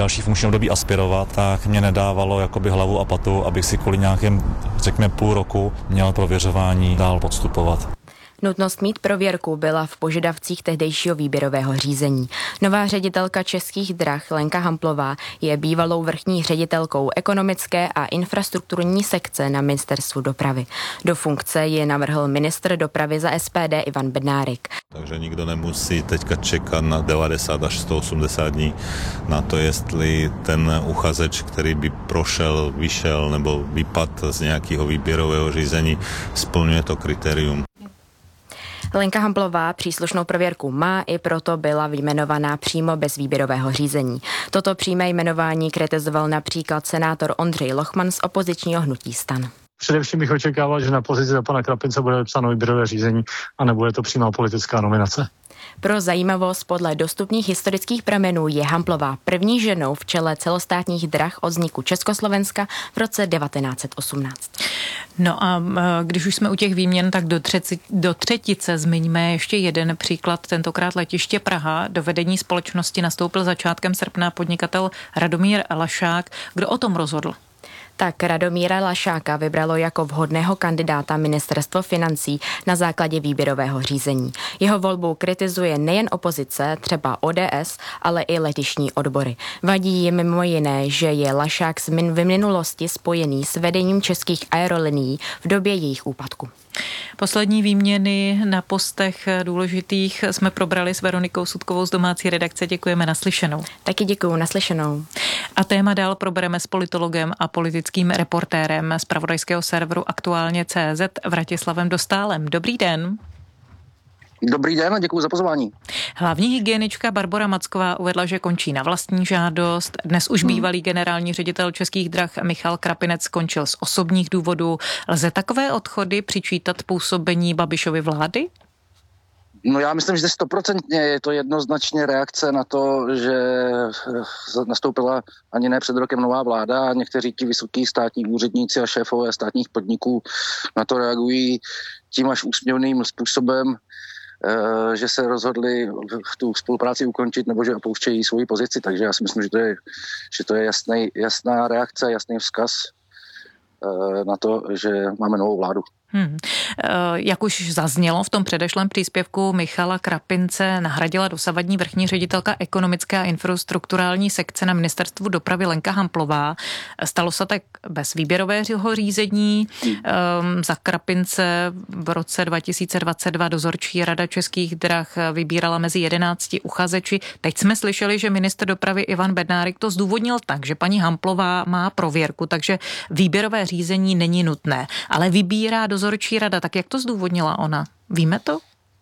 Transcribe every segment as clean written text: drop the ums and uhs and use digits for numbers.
další funkční období aspirovat, tak mě nedávalo jakoby hlavu a patu, abych si kvůli nějakým, řekněme, půl roku měl prověřování dál podstupovat. Nutnost mít prověrku byla v požadavcích tehdejšího výběrového řízení. Nová ředitelka Českých drah Lenka Hamplová je bývalou vrchní ředitelkou ekonomické a infrastrukturní sekce na Ministerstvu dopravy. Do funkce ji navrhl ministr dopravy za SPD Ivan Bednárik. Takže nikdo nemusí teďka čekat na 90 až 180 dní na to, jestli ten uchazeč, který by prošel, vyšel nebo vypadl z nějakého výběrového řízení, splňuje to kritérium. Lenka Hamplová příslušnou prověrku má, i proto byla vyjmenovaná přímo bez výběrového řízení. Toto přímé jmenování kritizoval například senátor Ondřej Lochman z opozičního hnutí STAN. Především bych očekával, že na pozici za pana Krapince bude vypsáno výběrové řízení a nebude to přímá politická nominace. Pro zajímavost, podle dostupných historických pramenů je Hamplová první ženou v čele celostátních drah od vzniku Československa v roce 1918. No a když už jsme u těch výměn, tak do třetice zmiňme ještě jeden příklad, tentokrát letiště Praha. Do vedení společnosti nastoupil začátkem srpna podnikatel Radomír Lašák. Kdo o tom rozhodl? Tak Radomíra Lašáka vybralo jako vhodného kandidáta Ministerstvo financí na základě výběrového řízení. Jeho volbu kritizuje nejen opozice, třeba ODS, ale i letištní odbory. Vadí jim mimo jiné, že je Lašák v minulosti spojený s vedením českých aerolinií v době jejich úpadku. Poslední výměny na postech důležitých jsme probrali s Veronikou Sudkovou z domácí redakce. Děkujeme, naslyšenou. Taky děkuju, naslyšenou. A téma dál probereme s politologem a politickým reportérem z zpravodajského serveru Aktuálně.cz Vratislavem Dostálem. Dobrý den. Dobrý den a děkuji za pozvání. Hlavní hygienička Barbora Macková uvedla, že končí na vlastní žádost. Dnes už bývalý generální ředitel Českých drah Michal Krapinec skončil z osobních důvodů. Lze takové odchody přičítat působení Babišovy vlády? No já myslím, že 100% je to jednoznačně reakce na to, že nastoupila ani ne před rokem nová vláda a někteří ti vysoký státní úředníci a šéfové státních podniků na to reagují tím až úsměvným způsobem, že se rozhodli tu spolupráci ukončit nebo že opouštějí svoji pozici. Takže já si myslím, že to je jasná reakce, jasný vzkaz na to, že máme novou vládu. Jak už zaznělo v tom předešlém příspěvku, Michala Krapince nahradila dosavadní vrchní ředitelka ekonomické a infrastrukturální sekce na Ministerstvu dopravy Lenka Hamplová. Stalo se tak bez výběrového řízení. Za Krapince v roce 2022 dozorčí rada Českých drah vybírala mezi 11 uchazeči. Teď jsme slyšeli, že ministr dopravy Ivan Bednárik to zdůvodnil tak, že paní Hamplová má prověrku, takže výběrové řízení není nutné, ale vybírá dozorčí rada. Tak jak to zdůvodnila ona? Víme to?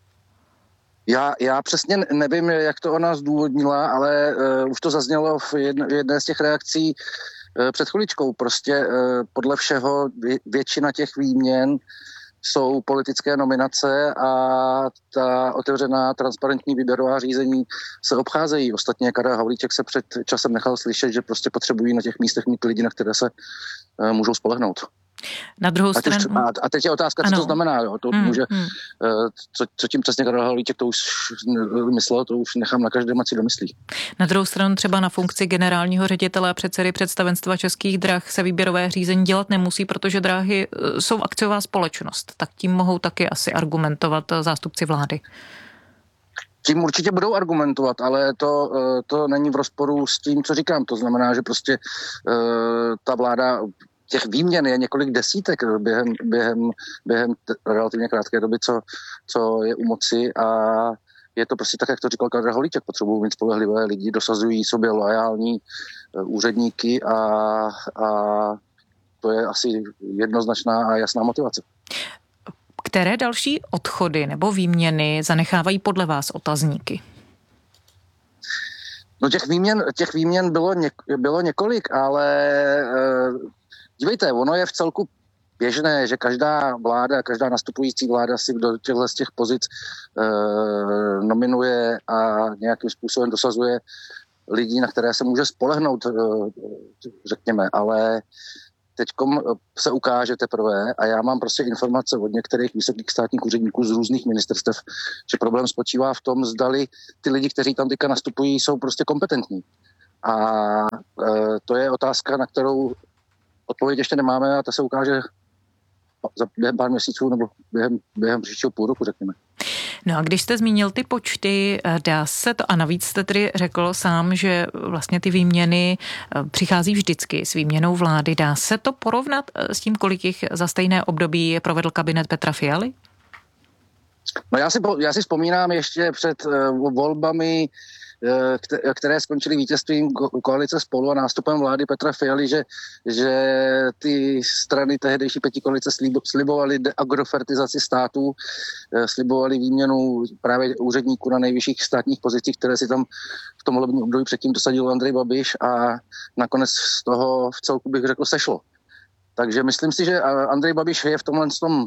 Já přesně nevím, jak to ona zdůvodnila, ale už to zaznělo v jedné z těch reakcí před chviličkou. Prostě podle všeho většina těch výměn jsou politické nominace a ta otevřená transparentní výběrová řízení se obcházejí. Ostatně Karel Havlíček se před časem nechal slyšet, že prostě potřebují na těch místech mít lidi, na které se můžou spolehnout. Na druhou stranu... A teď je otázka, co to znamená. Jo? To může, co tím přesně Karel Havlíček to už myslel, to už nechám na každém, ať si domyslí. Na druhou stranu třeba na funkci generálního ředitele a předsedy představenstva Českých drah se výběrové řízení dělat nemusí, protože dráhy jsou akciová společnost. Tak tím mohou taky asi argumentovat zástupci vlády. Tím určitě budou argumentovat, ale to není v rozporu s tím, co říkám. To znamená, že prostě ta vláda těch výměn je několik desítek během relativně krátké doby, co je u moci a je to prostě tak, jak to říkal Karel Havlíček. Potřebují mít spolehlivé lidi, dosazují sobě loajální úředníky a to je asi jednoznačná a jasná motivace. Které další odchody nebo výměny zanechávají podle vás otazníky? No těch výměn bylo několik, ale dívejte, ono je v celku běžné, že každá nastupující vláda si do těchto z těch pozic nominuje a nějakým způsobem dosazuje lidi, na které se může spolehnout, řekněme, ale teďkom se ukáže teprve a já mám prostě informace od některých vysokých státních úředníků z různých ministerstev, že problém spočívá v tom, zdali ty lidi, kteří tam teďka nastupují, jsou prostě kompetentní. A to je otázka, na kterou odpověď ještě nemáme a to se ukáže během pár měsíců nebo během příštího půl roku, řekněme. No a když jste zmínil ty počty, dá se to, a navíc jste tedy řekl sám, že vlastně ty výměny přichází vždycky s výměnou vlády, dá se to porovnat s tím, kolik jich za stejné období provedl kabinet Petra Fialy? No já si vzpomínám ještě před volbami, které skončily vítězstvím koalice Spolu a nástupem vlády Petra Fialy, že ty strany tehdejší pětikoalice slibovaly deagrofertizaci států, slibovaly výměnu právě úředníků na nejvyšších státních pozicích, které si tam v tom volebním období předtím dosadil Andrej Babiš a nakonec z toho v celku bych řekl sešlo. Takže myslím si, že Andrej Babiš je v tomhle tom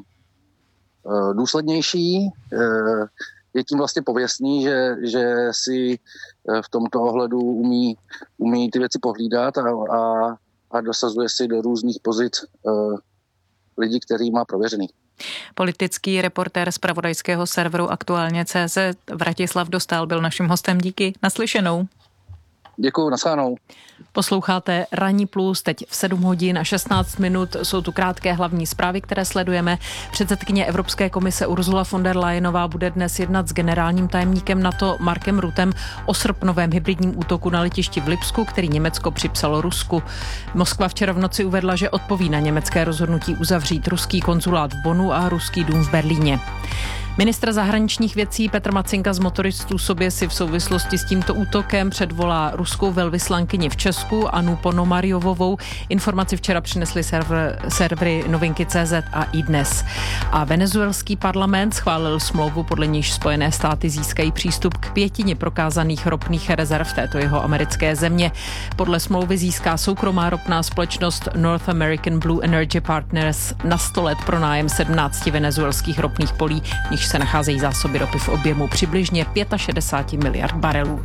důslednější, je tím vlastně pověstný, že si v tomto ohledu umí ty věci pohlídat a dosazuje si do různých pozic lidí, který má prověřený. Politický reportér z zpravodajského serveru Aktuálně.cz Vratislav Dostál byl naším hostem. Díky, naslyšenou. Děkuju, nashledanou. Posloucháte Ranní plus, teď v 7 hodin a 16 minut. Jsou tu krátké hlavní zprávy, které sledujeme. Předsedkyně Evropské komise Ursula von der Leyenová bude dnes jednat s generálním tajemníkem NATO Markem Ruttem o srpnovém hybridním útoku na letišti v Lipsku, který Německo připsalo Rusku. Moskva včera v noci uvedla, že odpoví na německé rozhodnutí uzavřít ruský konzulát v Bonnu a ruský dům v Berlíně. Ministr zahraničních věcí Petr Macinka z motoristů sobě si v souvislosti s tímto útokem předvolá ruskou velvyslankyni v Česku Anu Ponomarjovovou. Informaci včera přinesly servery Novinky.cz a iDnes. A venezuelský parlament schválil smlouvu, podle níž Spojené státy získají přístup k 1/5 prokázaných ropných rezerv této jeho americké země. Podle smlouvy získá soukromá ropná společnost North American Blue Energy Partners na 100 let pronájem 17 venezuelských ropných polí, níž se nacházejí zásoby ropy v objemu přibližně 65 miliard barelů.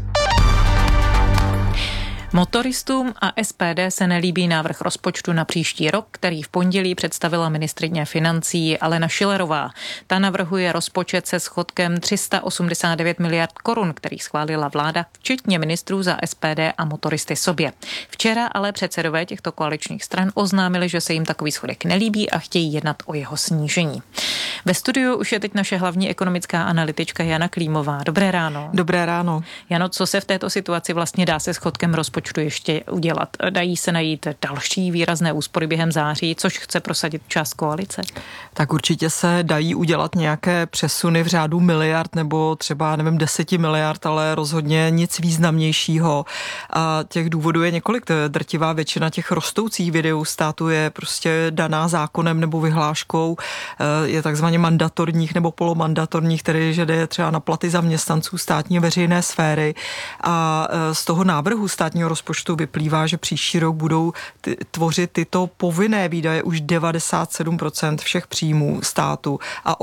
Motoristům a SPD se nelíbí návrh rozpočtu na příští rok, který v pondělí představila ministryně financí Alena Schillerová. Ta navrhuje rozpočet se schodkem 389 miliard korun, který schválila vláda, včetně ministrů za SPD a motoristy sobě. Včera ale předsedové těchto koaličních stran oznámili, že se jim takový schodek nelíbí a chtějí jednat o jeho snížení. Ve studiu už je teď naše hlavní ekonomická analytička Jana Klímová. Dobré ráno. Dobré ráno. Jano, co se v této situaci vlastně dá se schodkem rozpočtu ještě udělat? Dají se najít další výrazné úspory během září, což chce prosadit část koalice? Tak určitě se dají udělat nějaké přesuny v řádu miliard nebo třeba, 10 miliard, ale rozhodně nic významnějšího. A těch důvodů je několik. Drtivá většina těch rostoucích videů státu je prostě daná zákonem nebo vyhláškou, je takzvaně mandatorních nebo polomandatorních, tedy že jde třeba na platy zaměstnanců státní veřejné sféry. A z toho návrhu státního rozpočtu vyplývá, že příští rok budou tvořit tyto povinné výdaje už 97% všech příjmů státu a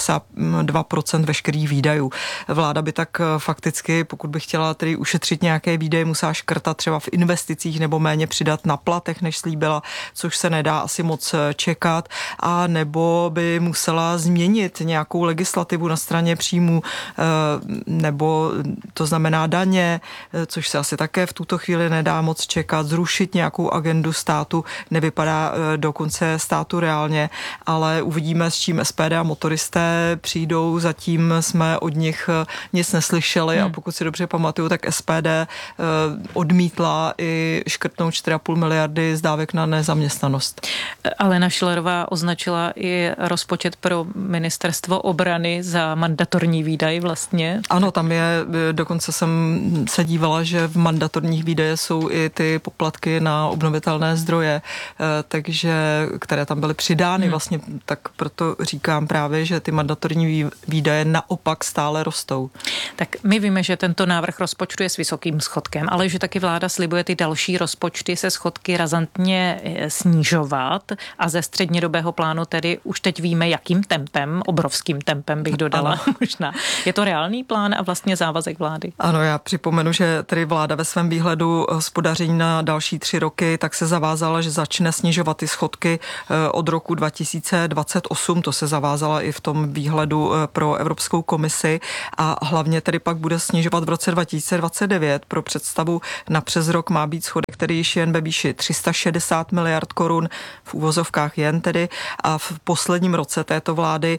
82% veškerých výdajů. Vláda by tak fakticky, pokud by chtěla tedy ušetřit nějaké výdaje, musela škrtat třeba v investicích nebo méně přidat na platech, než slíbila, což se nedá asi moc čekat, a nebo by musela změnit nějakou legislativu na straně příjmů, nebo to znamená daně, což se asi také v tuto chvíli nedá moc čekat, zrušit nějakou agendu státu, nevypadá do konce státu reálně, ale uvidíme, s čím SPD a motoristé přijdou, zatím jsme od nich nic neslyšeli a pokud si dobře pamatuju, tak SPD odmítla i škrtnout 4,5 miliardy z dávek na nezaměstnanost. Alena Schillerová označila i rozpočet pro ministerstvo obrany za mandatorní výdaj vlastně. Ano, tam je, dokonce jsem se dívala, že v mandatorních výdaje jsou i ty poplatky na obnovitelné zdroje, takže které tam byly přidány vlastně, tak proto říkám právě, že ty mandatorní výdaje naopak stále rostou. Tak my víme, že tento návrh rozpočtu je s vysokým schodkem, ale že taky vláda slibuje ty další rozpočty se schodky razantně snižovat a ze střednědobého plánu tedy už teď víme, jakým tempem, obrovským tempem bych dodala možná. Je to reálný plán a vlastně závazek vlády? Ano, já připomenu, že tedy vláda ve svém výhledu výhledu hospodaření na další 3 roky, tak se zavázala, že začne snižovat ty schodky od roku 2028. To se zavázala i v tom výhledu pro Evropskou komisi a hlavně tedy pak bude snižovat v roce 2029. Pro představu na přes rok má být schodek, který již jen ve výši 360 miliard korun, v uvozovkách jen tedy, a v posledním roce této vlády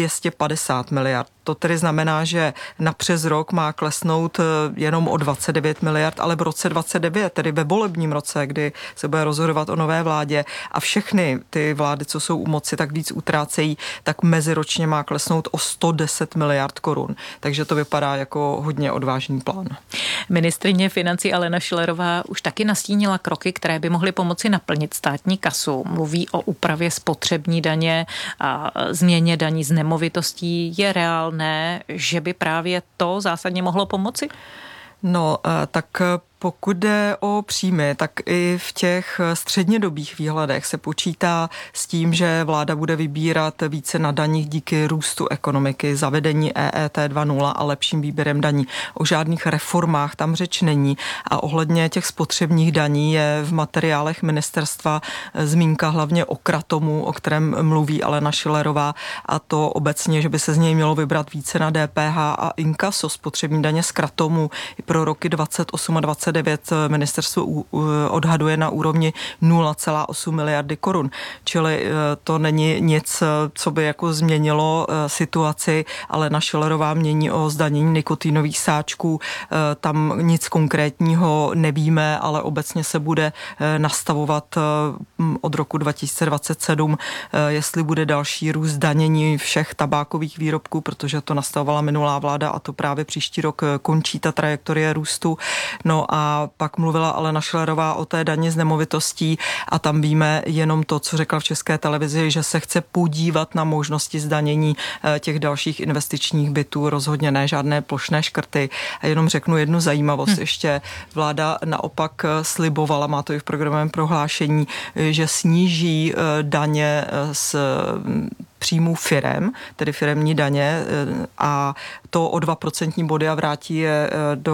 250 miliard. To tedy znamená, že na přes rok má klesnout jenom o 29 miliard, ale v roce 29, tedy ve volebním roce, kdy se bude rozhodovat o nové vládě a všechny ty vlády, co jsou u moci, tak víc utrácejí, tak meziročně má klesnout o 110 miliard korun. Takže to vypadá jako hodně odvážný plán. Ministryně financí Alena Schillerová už taky nastínila kroky, které by mohly pomoci naplnit státní kasu. Mluví o úpravě spotřební daně a změně daní z nemovitostí. Je reálné, že by právě to zásadně mohlo pomoci? No, tak pokud jde o příjmy, tak i v těch střednědobých výhledech se počítá s tím, že vláda bude vybírat více na daních díky růstu ekonomiky, zavedení EET 2.0 a lepším výběrem daní. O žádných reformách tam řeč není a ohledně těch spotřebních daní je v materiálech ministerstva zmínka hlavně o kratomu, o kterém mluví Alena Schillerová, a to obecně, že by se z něj mělo vybrat více na DPH a inkaso spotřební daně z kratomu i pro roky 28 a 29 ministerstvo odhaduje na úrovni 0,8 miliardy korun. Čili to není nic, co by jako změnilo situaci, ale Alena Schillerová mění o zdanění nikotinových sáčků. Tam nic konkrétního nevíme, ale obecně se bude nastavovat od roku 2027, jestli bude další růst zdanění všech tabákových výrobků, protože to nastavovala minulá vláda a to právě příští rok končí ta trajektorie růstu. No a pak mluvila Alena Schillerová o té dani z nemovitostí a tam víme jenom to, co řekla v České televizi, že se chce podívat na možnosti zdanění těch dalších investičních bytů, rozhodně ne žádné plošné škrty. A jenom řeknu jednu zajímavost. Ještě vláda naopak slibovala, má to i v programovém prohlášení, že sníží daně z příjmů firem, tedy firemní daně, a to o 2% body a vrátí je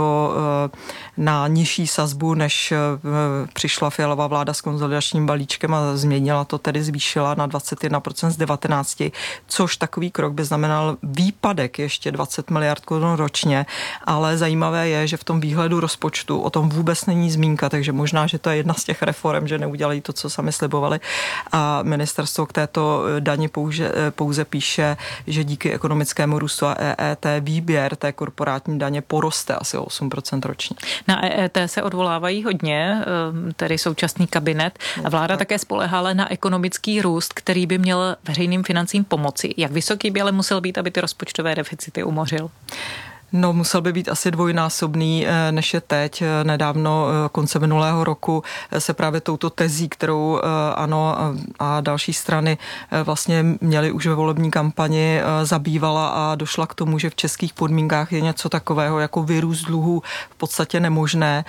na nižší sazbu, než přišla Fialová vláda s konsolidačním balíčkem a změnila to, tedy zvýšila na 21% z 19%, což takový krok by znamenal výpadek ještě 20 miliard korun ročně, ale zajímavé je, že v tom výhledu rozpočtu o tom vůbec není zmínka, takže možná, že to je jedna z těch reforem, že neudělají to, co sami slibovali, a ministerstvo k této dani pouze píše, že díky ekonomickému růstu a EET výběr té korporátní daně poroste asi o 8% ročně. Na EET se odvolávají hodně, tedy současný kabinet. A vláda také spoléhala na ekonomický růst, který by měl veřejným financím pomoci. Jak vysoký by ale musel být, aby ty rozpočtové deficity umořil? No, musel by být asi dvojnásobný, než je teď. Nedávno, konce minulého roku, se právě touto tezí, kterou ANO a další strany vlastně měly už ve volební kampani, zabývala a došla k tomu, že v českých podmínkách je něco takového jako vyrůst dluhů v podstatě nemožné,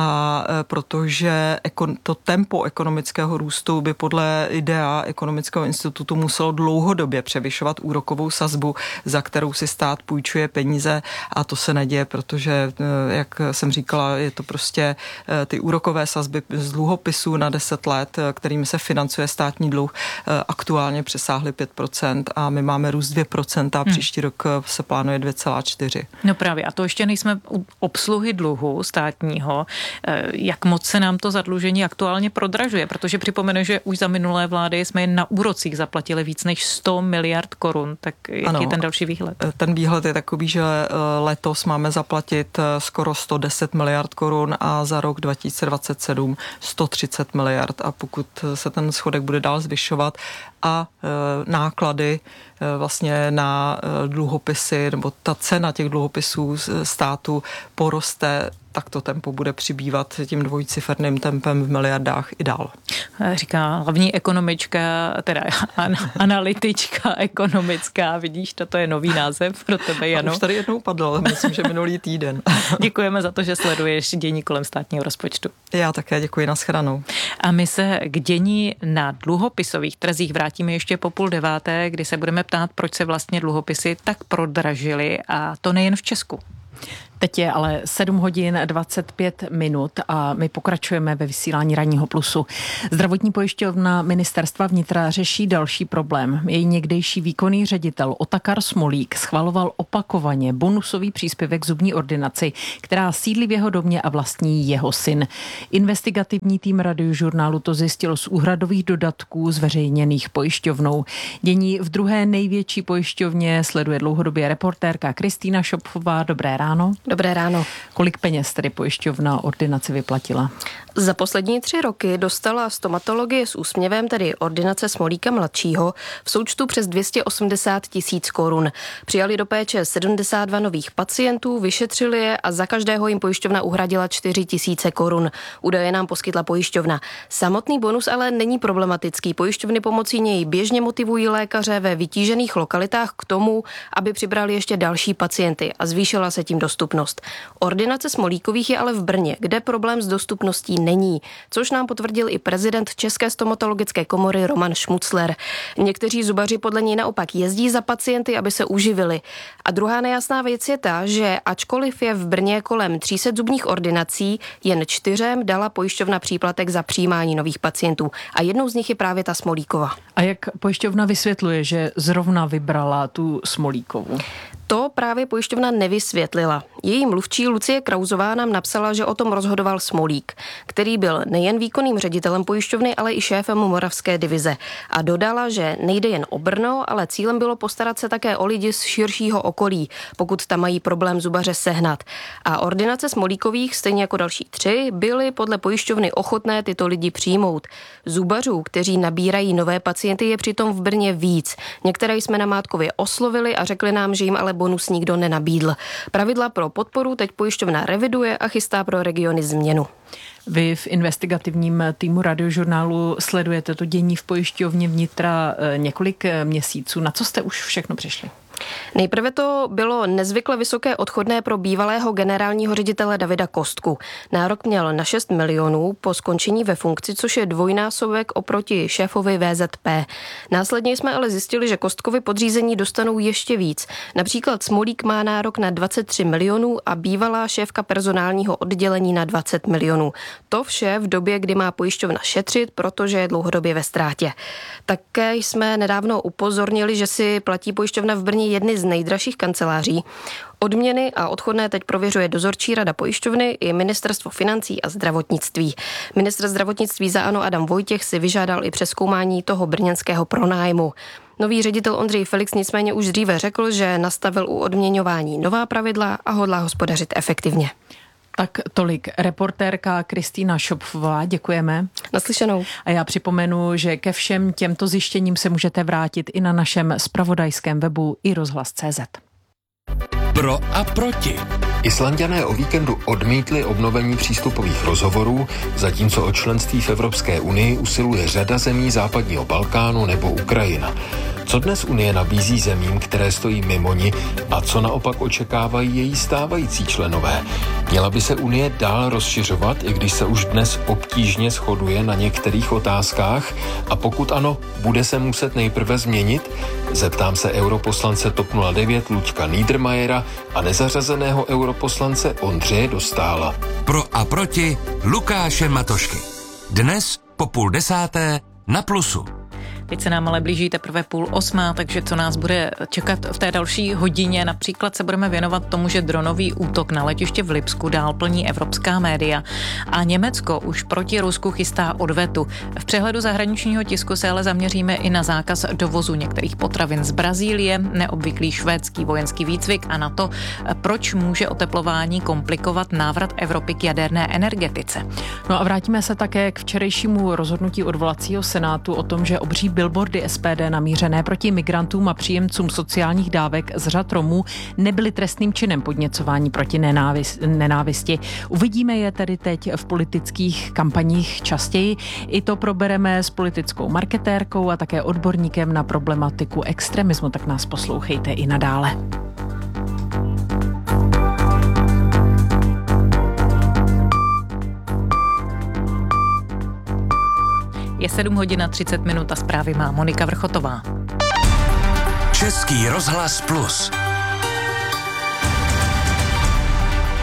a protože to tempo ekonomického růstu by podle IDEA ekonomického institutu muselo dlouhodobě převyšovat úrokovou sazbu, za kterou si stát půjčuje peníze. A to se neděje, protože, jak jsem říkala, je to prostě ty úrokové sazby z dluhopisů na 10 let, kterými se financuje státní dluh, aktuálně přesáhly 5% a my máme růst 2% a příští rok se plánuje 2,4%. No právě, a to ještě nejsme u obsluhy dluhu státního. Jak moc se nám to zadlužení aktuálně prodražuje? Protože připomenu, že už za minulé vlády jsme jen na úrocích zaplatili víc než 100 miliard korun. Tak jaký je ten další výhled? Ten výhled je takový, že letos máme zaplatit skoro 110 miliard korun a za rok 2027 130 miliard. A pokud se ten schodek bude dál zvyšovat a náklady vlastně na dluhopisy, nebo ta cena těch dluhopisů státu poroste, tak to tempo bude přibývat tím dvojciferným tempem v miliardách i dál. Říká hlavní ekonomička, teda analytička ekonomická, vidíš, to je nový název pro tebe, Jano. Už tady jednou padl, myslím, že minulý týden. Děkujeme za to, že sleduješ dění kolem státního rozpočtu. Já také děkuji, nashledanou. A my se k dění na dluhopisových trzích vrátíme ještě po 8:30, kdy se budeme ptát, proč se vlastně dluhopisy tak prodražily, a to nejen v Česku. Teď je ale 7 hodin 25 minut a my pokračujeme ve vysílání Ranního plusu. Zdravotní pojišťovna Ministerstva vnitra řeší další problém. Její někdejší výkonný ředitel Otakar Smolík schvaloval opakovaně bonusový příspěvek zubní ordinaci, která sídlí v jeho domě a vlastní jeho syn. Investigativní tým Radiožurnálu to zjistil z úhradových dodatků zveřejněných pojišťovnou. Dění v druhé největší pojišťovně sleduje dlouhodobě reportérka Kristýna Šopfová. Dobré ráno. Dobré ráno. Kolik peněz tedy pojišťovna ordinaci vyplatila? Za poslední 3 roky dostala stomatologie s úsměvem, tedy ordinace Smolíka mladšího, v součtu přes 280 000 korun. Přijali do péče 72 nových pacientů, vyšetřili je a za každého jim pojišťovna uhradila 4 000 korun. Údaje nám poskytla pojišťovna. Samotný bonus ale není problematický. Pojišťovny pomocí něj běžně motivují lékaře ve vytížených lokalitách k tomu, aby přibrali ještě další pacienty a zvýšila se tím dostupnost. Ordinace Smolíkových je ale v Brně, kde problém s dostupností není, což nám potvrdil i prezident České stomatologické komory Roman Šmucler. Někteří zubaři podle něj naopak jezdí za pacienty, aby se uživili. A druhá nejasná věc je ta, že ačkoliv je v Brně kolem 300 zubních ordinací, jen 4 dala pojišťovna příplatek za přijímání nových pacientů. A jednou z nich je právě ta Smolíkova. A jak pojišťovna vysvětluje, že zrovna vybrala tu Smolíkovu? To právě pojišťovna nevysvětlila. Její mluvčí Lucie Krauzová nám napsala, že o tom rozhodoval Smolík, který byl nejen výkonným ředitelem pojišťovny, ale i šéfem moravské divize. A dodala, že nejde jen o Brno, ale cílem bylo postarat se také o lidi z širšího okolí, pokud tam mají problém zubaře sehnat. A ordinace Smolíkových, stejně jako další 3, byly podle pojišťovny ochotné tyto lidi přijmout. Zubařů, kteří nabírají nové pacienty, je přitom v Brně víc. Některé jsme na Mátkově oslovili a řekli nám, že jim ale bonus nikdo nenabídl. Pravidla pro podporu teď pojišťovna reviduje a chystá pro regiony změnu. Vy v investigativním týmu Radiožurnálu sledujete to dění v pojišťovně vnitra několik měsíců. Na co jste už všechno přišli? Nejprve to bylo nezvykle vysoké odchodné pro bývalého generálního ředitele Davida Kostku. Nárok měl na 6 milionů po skončení ve funkci, což je dvojnásobek oproti šéfovi VZP. Následně jsme ale zjistili, že Kostkovi podřízení dostanou ještě víc. Například Smolík má nárok na 23 milionů a bývalá šéfka personálního oddělení na 20 milionů. To vše v době, kdy má pojišťovna šetřit, protože je dlouhodobě ve ztrátě. Také jsme nedávno upozornili, že si platí pojišťovna v Brně jedny z nejdražších kanceláří. Odměny a odchodné teď prověřuje dozorčí rada pojišťovny i Ministerstvo financí a zdravotnictví. Ministr zdravotnictví za ANO Adam Vojtěch si vyžádal i přezkoumání toho brněnského pronájmu. Nový ředitel Ondřej Felix nicméně už dříve řekl, že nastavil u odměňování nová pravidla a hodlá hospodařit efektivně. Tak tolik reportérka Kristýna Šopfová, děkujeme. Naslyšenou. A já připomenu, že ke všem těmto zjištěním se můžete vrátit i na našem zpravodajském webu iRozhlas.cz. Pro a proti. Islanďané o víkendu odmítli obnovení přístupových rozhovorů, zatímco o členství v Evropské unii usiluje řada zemí západního Balkánu nebo Ukrajina. Co dnes Unie nabízí zemím, které stojí mimo ni, a co naopak očekávají její stávající členové? Měla by se Unie dál rozšiřovat, i když se už dnes obtížně shoduje na některých otázkách? A pokud ano, bude se muset nejprve změnit? Zeptám se europoslance TOP 09 Luďka Niedermayera a nezařazeného europoslance Ondřeje Dostála. Pro a proti Lukáše Matošky. Dnes po 7:30 na Plusu. Teď se nám ale blíží teprve 7:30, takže co nás bude čekat v té další hodině? Například se budeme věnovat tomu, že dronový útok na letiště v Lipsku dál plní evropská média a Německo už proti Rusku chystá odvetu. V přehledu zahraničního tisku se ale zaměříme i na zákaz dovozu některých potravin z Brazílie, neobvyklý švédský vojenský výcvik a na to, proč může oteplování komplikovat návrat Evropy k jaderné energetice. No a vrátíme se také k včerejšímu rozhodnutí odvolacího senátu o tom, že obří billboardy SPD namířené proti migrantům a příjemcům sociálních dávek z řad Romů nebyly trestným činem podněcování proti nenávisti. Uvidíme je tedy teď v politických kampaních častěji. I to probereme s politickou marketérkou a také odborníkem na problematiku extremismu, tak nás poslouchejte i nadále. Je 7:30 a zprávy má Monika Vrchotová. Český rozhlas Plus.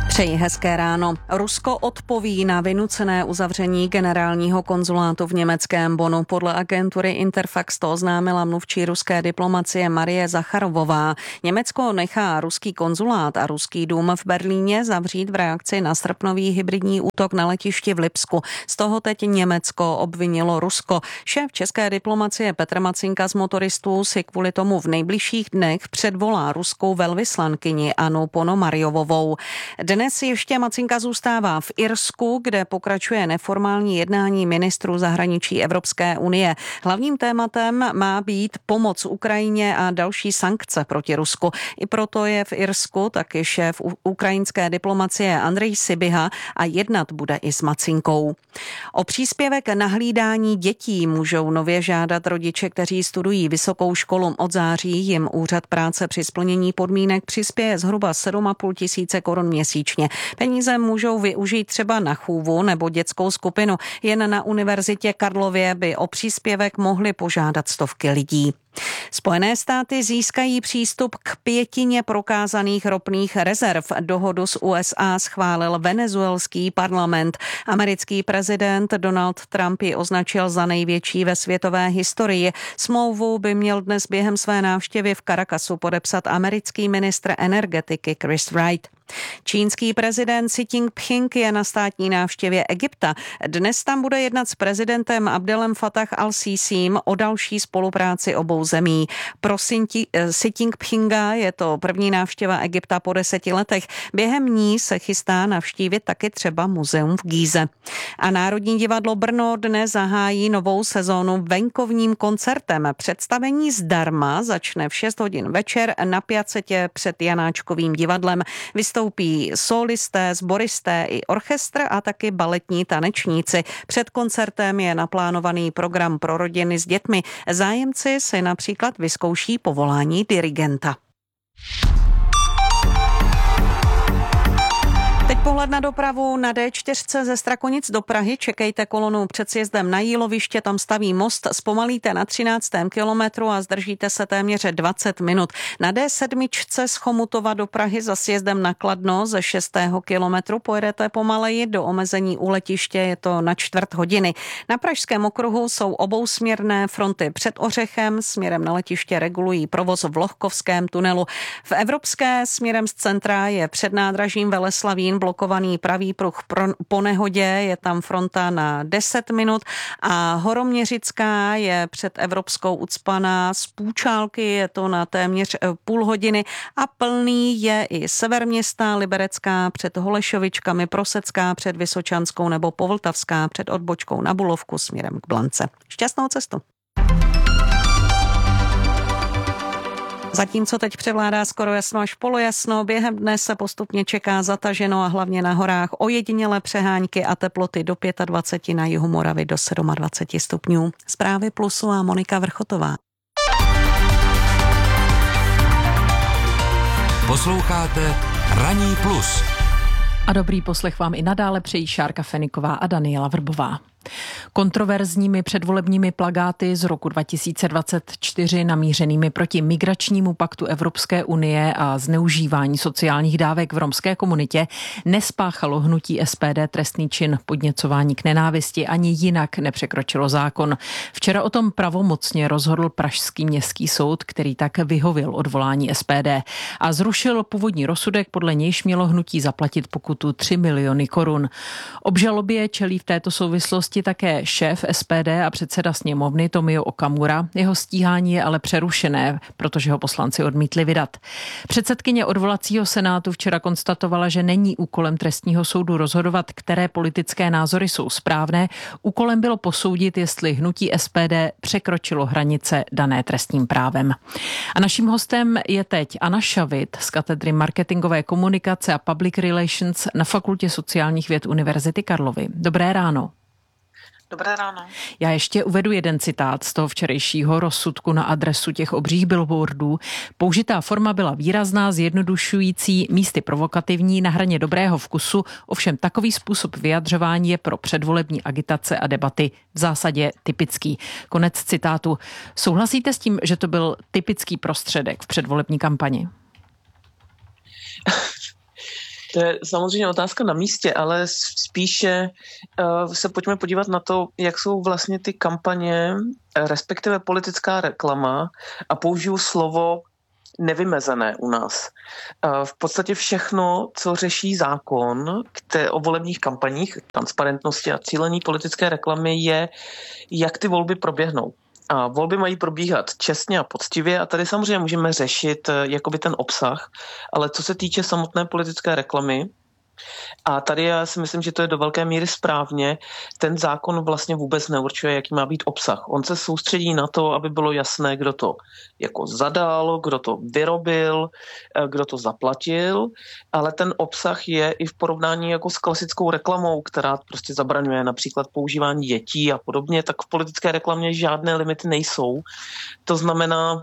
Přeji hezké ráno. Rusko odpoví na vynucené uzavření generálního konzulátu v německém Bonnu. Podle agentury Interfax to oznámila mluvčí ruské diplomacie Marie Zacharovová. Německo nechá ruský konzulát a ruský dům v Berlíně zavřít v reakci na srpnový hybridní útok na letišti v Lipsku. Z toho teď Německo obvinilo Rusko. Šéf české diplomacie Petr Macinka z motoristů si kvůli tomu v nejbližších dnech předvolá ruskou velvyslankyni Annu Ponomarjovovou. Dnes ještě Macinka zůstává v Irsku, kde pokračuje neformální jednání ministrů zahraničí Evropské unie. Hlavním tématem má být pomoc Ukrajině a další sankce proti Rusku. I proto je v Irsku taky šéf ukrajinské diplomacie Andrej Sybiha a jednat bude i s Macinkou. O příspěvek na hlídání dětí můžou nově žádat rodiče, kteří studují vysokou školu. Od září jim úřad práce při splnění podmínek přispěje zhruba 7,5 tisíce korun měsíčně. Peníze můžou využít třeba na chůvu nebo dětskou skupinu. Jen na Univerzitě Karlově by o příspěvek mohly požádat stovky lidí. Spojené státy získají přístup k 1/5 prokázaných ropných rezerv. Dohodu s USA schválil venezuelský parlament. Americký prezident Donald Trump ji označil za největší ve světové historii. Smlouvu by měl dnes během své návštěvy v Caracasu podepsat americký ministr energetiky Chris Wright. Čínský prezident Xi Jinping je na státní návštěvě Egypta. Dnes tam bude jednat s prezidentem Abdelem Fattah al-Sísím o další spolupráci obou zemí. Pro Xi Jinpinga je to první návštěva Egypta po 10 letech. Během ní se chystá navštívit taky třeba muzeum v Gíze. A Národní divadlo Brno dnes zahájí novou sezónu venkovním koncertem. Představení zdarma začne v 6 hodin večer na Piacetě před Janáčkovým divadlem. Vystoupí solisté, sboristé i orchestr a taky baletní tanečníci. Před koncertem je naplánovaný program pro rodiny s dětmi. Zájemci si například vyzkouší povolání dirigenta. Teď pohled na dopravu na D4 ze Strakonic do Prahy. Čekejte kolonu před sjezdem na Jíloviště, tam staví most, zpomalíte na 13. kilometru a zdržíte se téměř 20 minut. Na D7 z Chomutova do Prahy za sjezdem na Kladno ze 6. kilometru pojedete pomaleji, do omezení u letiště je to na 1/4 hodiny. Na Pražském okruhu jsou obousměrné fronty před Ořechem, směrem na letiště regulují provoz v Lohkovském tunelu. V Evropské směrem z centra je před nádražím Veleslavín blokovaný pravý pruh po nehodě, je tam fronta na 10 minut a Horoměřická je před Evropskou ucpaná z Půčálky, je to na téměř půl hodiny a plný je i sever města, Liberecká před Holešovičkami, Prosecká před Vysočanskou nebo Povltavská před odbočkou na Bulovku směrem k Blance. Šťastnou cestu. Zatímco teď převládá skoro jasno až polojasno, během dne se postupně čeká zataženo a hlavně na horách ojedinělé přehánky a teploty do 25, na jihu Moravy do 27 stupňů. Zprávy Plusu a Monika Vrchotová. Posloucháte Ranní plus. A dobrý poslech vám i nadále přejí Šárka Feniková a Daniela Vrbová. Kontroverzními předvolebními plakáty z roku 2024 namířenými proti migračnímu paktu Evropské unie a zneužívání sociálních dávek v romské komunitě nespáchalo hnutí SPD trestný čin podněcování k nenávisti, ani jinak nepřekročilo zákon. Včera o tom pravomocně rozhodl pražský městský soud, který tak vyhověl odvolání SPD a zrušil původní rozsudek, podle nějž mělo hnutí zaplatit pokutu 3 miliony korun. Obžalobě čelí v této souvislosti také šéf SPD a předseda sněmovny Tomio Okamura. Jeho stíhání je ale přerušené, protože ho poslanci odmítli vydat. Předsedkyně odvolacího senátu včera konstatovala, že není úkolem trestního soudu rozhodovat, které politické názory jsou správné. Úkolem bylo posoudit, jestli hnutí SPD překročilo hranice dané trestním právem. A naším hostem je teď Anna Šavit z katedry marketingové komunikace a public relations na Fakultě sociálních věd Univerzity Karlovy. Dobré ráno. Dobré ráno. Já ještě uvedu jeden citát z toho včerejšího rozsudku na adresu těch obřích billboardů. Použitá forma byla výrazná, zjednodušující, místy provokativní, na hraně dobrého vkusu, ovšem takový způsob vyjadřování je pro předvolební agitace a debaty v zásadě typický. Konec citátu. Souhlasíte s tím, že to byl typický prostředek v předvolební kampani? To je samozřejmě otázka na místě, ale spíše se pojďme podívat na to, jak jsou vlastně ty kampaně, respektive politická reklama, a použiju slovo nevymezené u nás. V podstatě všechno, co řeší zákon o volebních kampaních, transparentnosti a cílení politické reklamy, je, jak ty volby proběhnou. A volby mají probíhat čestně a poctivě a tady samozřejmě můžeme řešit jakoby ten obsah, ale co se týče samotné politické reklamy, a tady já si myslím, že to je do velké míry správně, ten zákon vlastně vůbec neurčuje, jaký má být obsah. On se soustředí na to, aby bylo jasné, kdo to jako zadal, kdo to vyrobil, kdo to zaplatil, ale ten obsah je i v porovnání jako s klasickou reklamou, která prostě zabraňuje například používání dětí a podobně, tak v politické reklamě žádné limity nejsou. To znamená,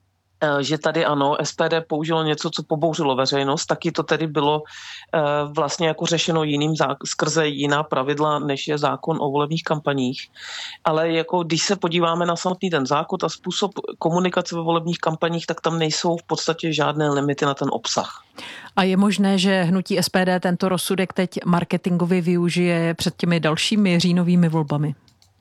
že tady ano, SPD použilo něco, co pobouřilo veřejnost, taky to tedy bylo vlastně jako řešeno skrze jiná pravidla, než je zákon o volebních kampaních. Ale jako když se podíváme na samotný ten zákon a způsob komunikace ve volebních kampaních, tak tam nejsou v podstatě žádné limity na ten obsah. A je možné, že hnutí SPD tento rozsudek teď marketingově využije před těmi dalšími říjnovými volbami?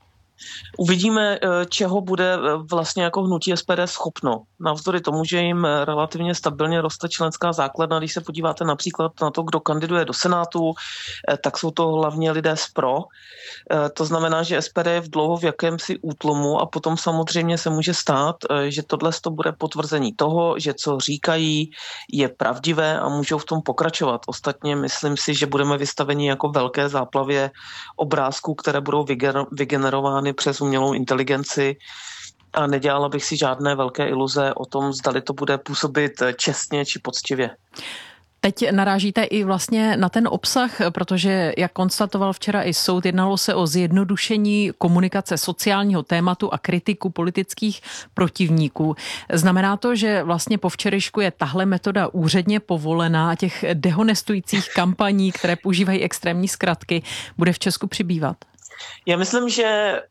Uvidíme, čeho bude vlastně jako hnutí SPD schopno. Navzdory tomu, že jim relativně stabilně roste členská základna, když se podíváte například na to, kdo kandiduje do Senátu, tak jsou to hlavně lidé z pro. To znamená, že SPD je v jakémsi útlumu a potom samozřejmě se může stát, že tohle bude potvrzení toho, že co říkají je pravdivé a můžou v tom pokračovat. Ostatně myslím si, že budeme vystaveni jako velké záplavě obrázků, které budou vygenerovány přes umělou inteligenci a nedělala bych si žádné velké iluze o tom, zdali to bude působit čestně či poctivě. Teď narážíte i vlastně na ten obsah, protože, jak konstatoval včera i soud, jednalo se o zjednodušení komunikace sociálního tématu a kritiku politických protivníků. Znamená to, že vlastně po včerejšku je tahle metoda úředně povolená a těch dehonestujících kampaní, které používají extrémní zkratky, bude v Česku přibývat? Já myslím, že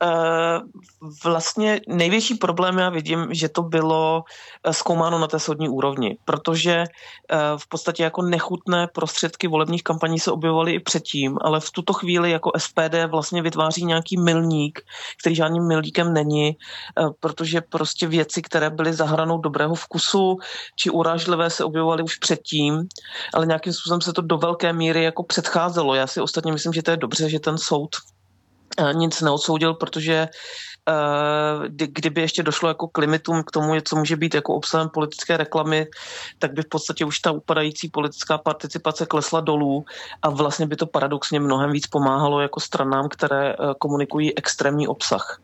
vlastně největší problém já vidím, že to bylo zkoumáno na té soudní úrovni, protože v podstatě jako nechutné prostředky volebních kampaní se objevovaly i předtím, ale v tuto chvíli jako SPD vlastně vytváří nějaký milník, který žádným milníkem není, protože prostě věci, které byly za hranou dobrého vkusu či urážlivé, se objevovaly už předtím, ale nějakým způsobem se to do velké míry jako předcházelo. Já si ostatně myslím, že to je dobře, že ten soud nic neodsoudil, protože kdyby ještě došlo jako k limitům k tomu, co může být jako obsahem politické reklamy, tak by v podstatě už ta upadající politická participace klesla dolů a vlastně by to paradoxně mnohem víc pomáhalo jako stranám, které komunikují extrémní obsah.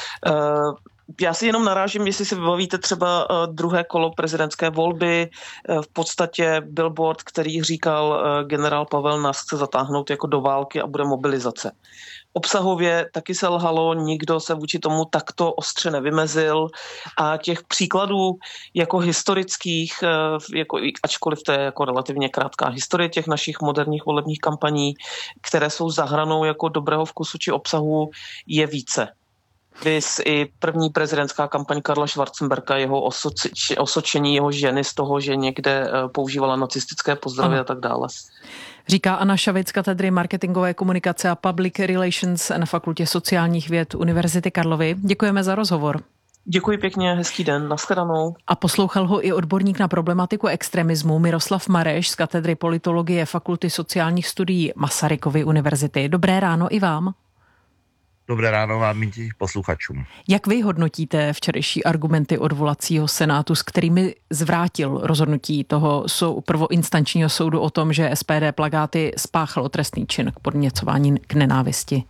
Já si jenom narážím, jestli si vybavíte třeba druhé kolo prezidentské volby, v podstatě billboard, který říkal generál Pavel nás chce zatáhnout jako do války a bude mobilizace. Obsahově taky se lhalo, nikdo se vůči tomu takto ostře nevymezil a těch příkladů jako historických, jako, ačkoliv to je jako relativně krátká historie těch našich moderních volebních kampaní, které jsou za hranou jako dobrého vkusu či obsahu, je více. Vys i první prezidentská kampaň Karla Schwarzenberga, jeho osočení jeho ženy z toho, že někde používala nacistické pozdravy a tak dále. Říká Anna Šavic z katedry marketingové komunikace a public relations na Fakultě sociálních věd Univerzity Karlovy. Děkujeme za rozhovor. Děkuji pěkně, hezký den, nashledanou. A poslouchal ho i odborník na problematiku extremismu Miroslav Mareš z katedry politologie Fakulty sociálních studií Masarykovy univerzity. Dobré ráno i vám. Dobré ráno vám i posluchačům. Jak vy hodnotíte včerejší argumenty odvolacího senátu, s kterými zvrátil rozhodnutí toho prvoinstančního soudu o tom, že SPD plakáty spáchalo trestný čin k podněcování k nenávisti?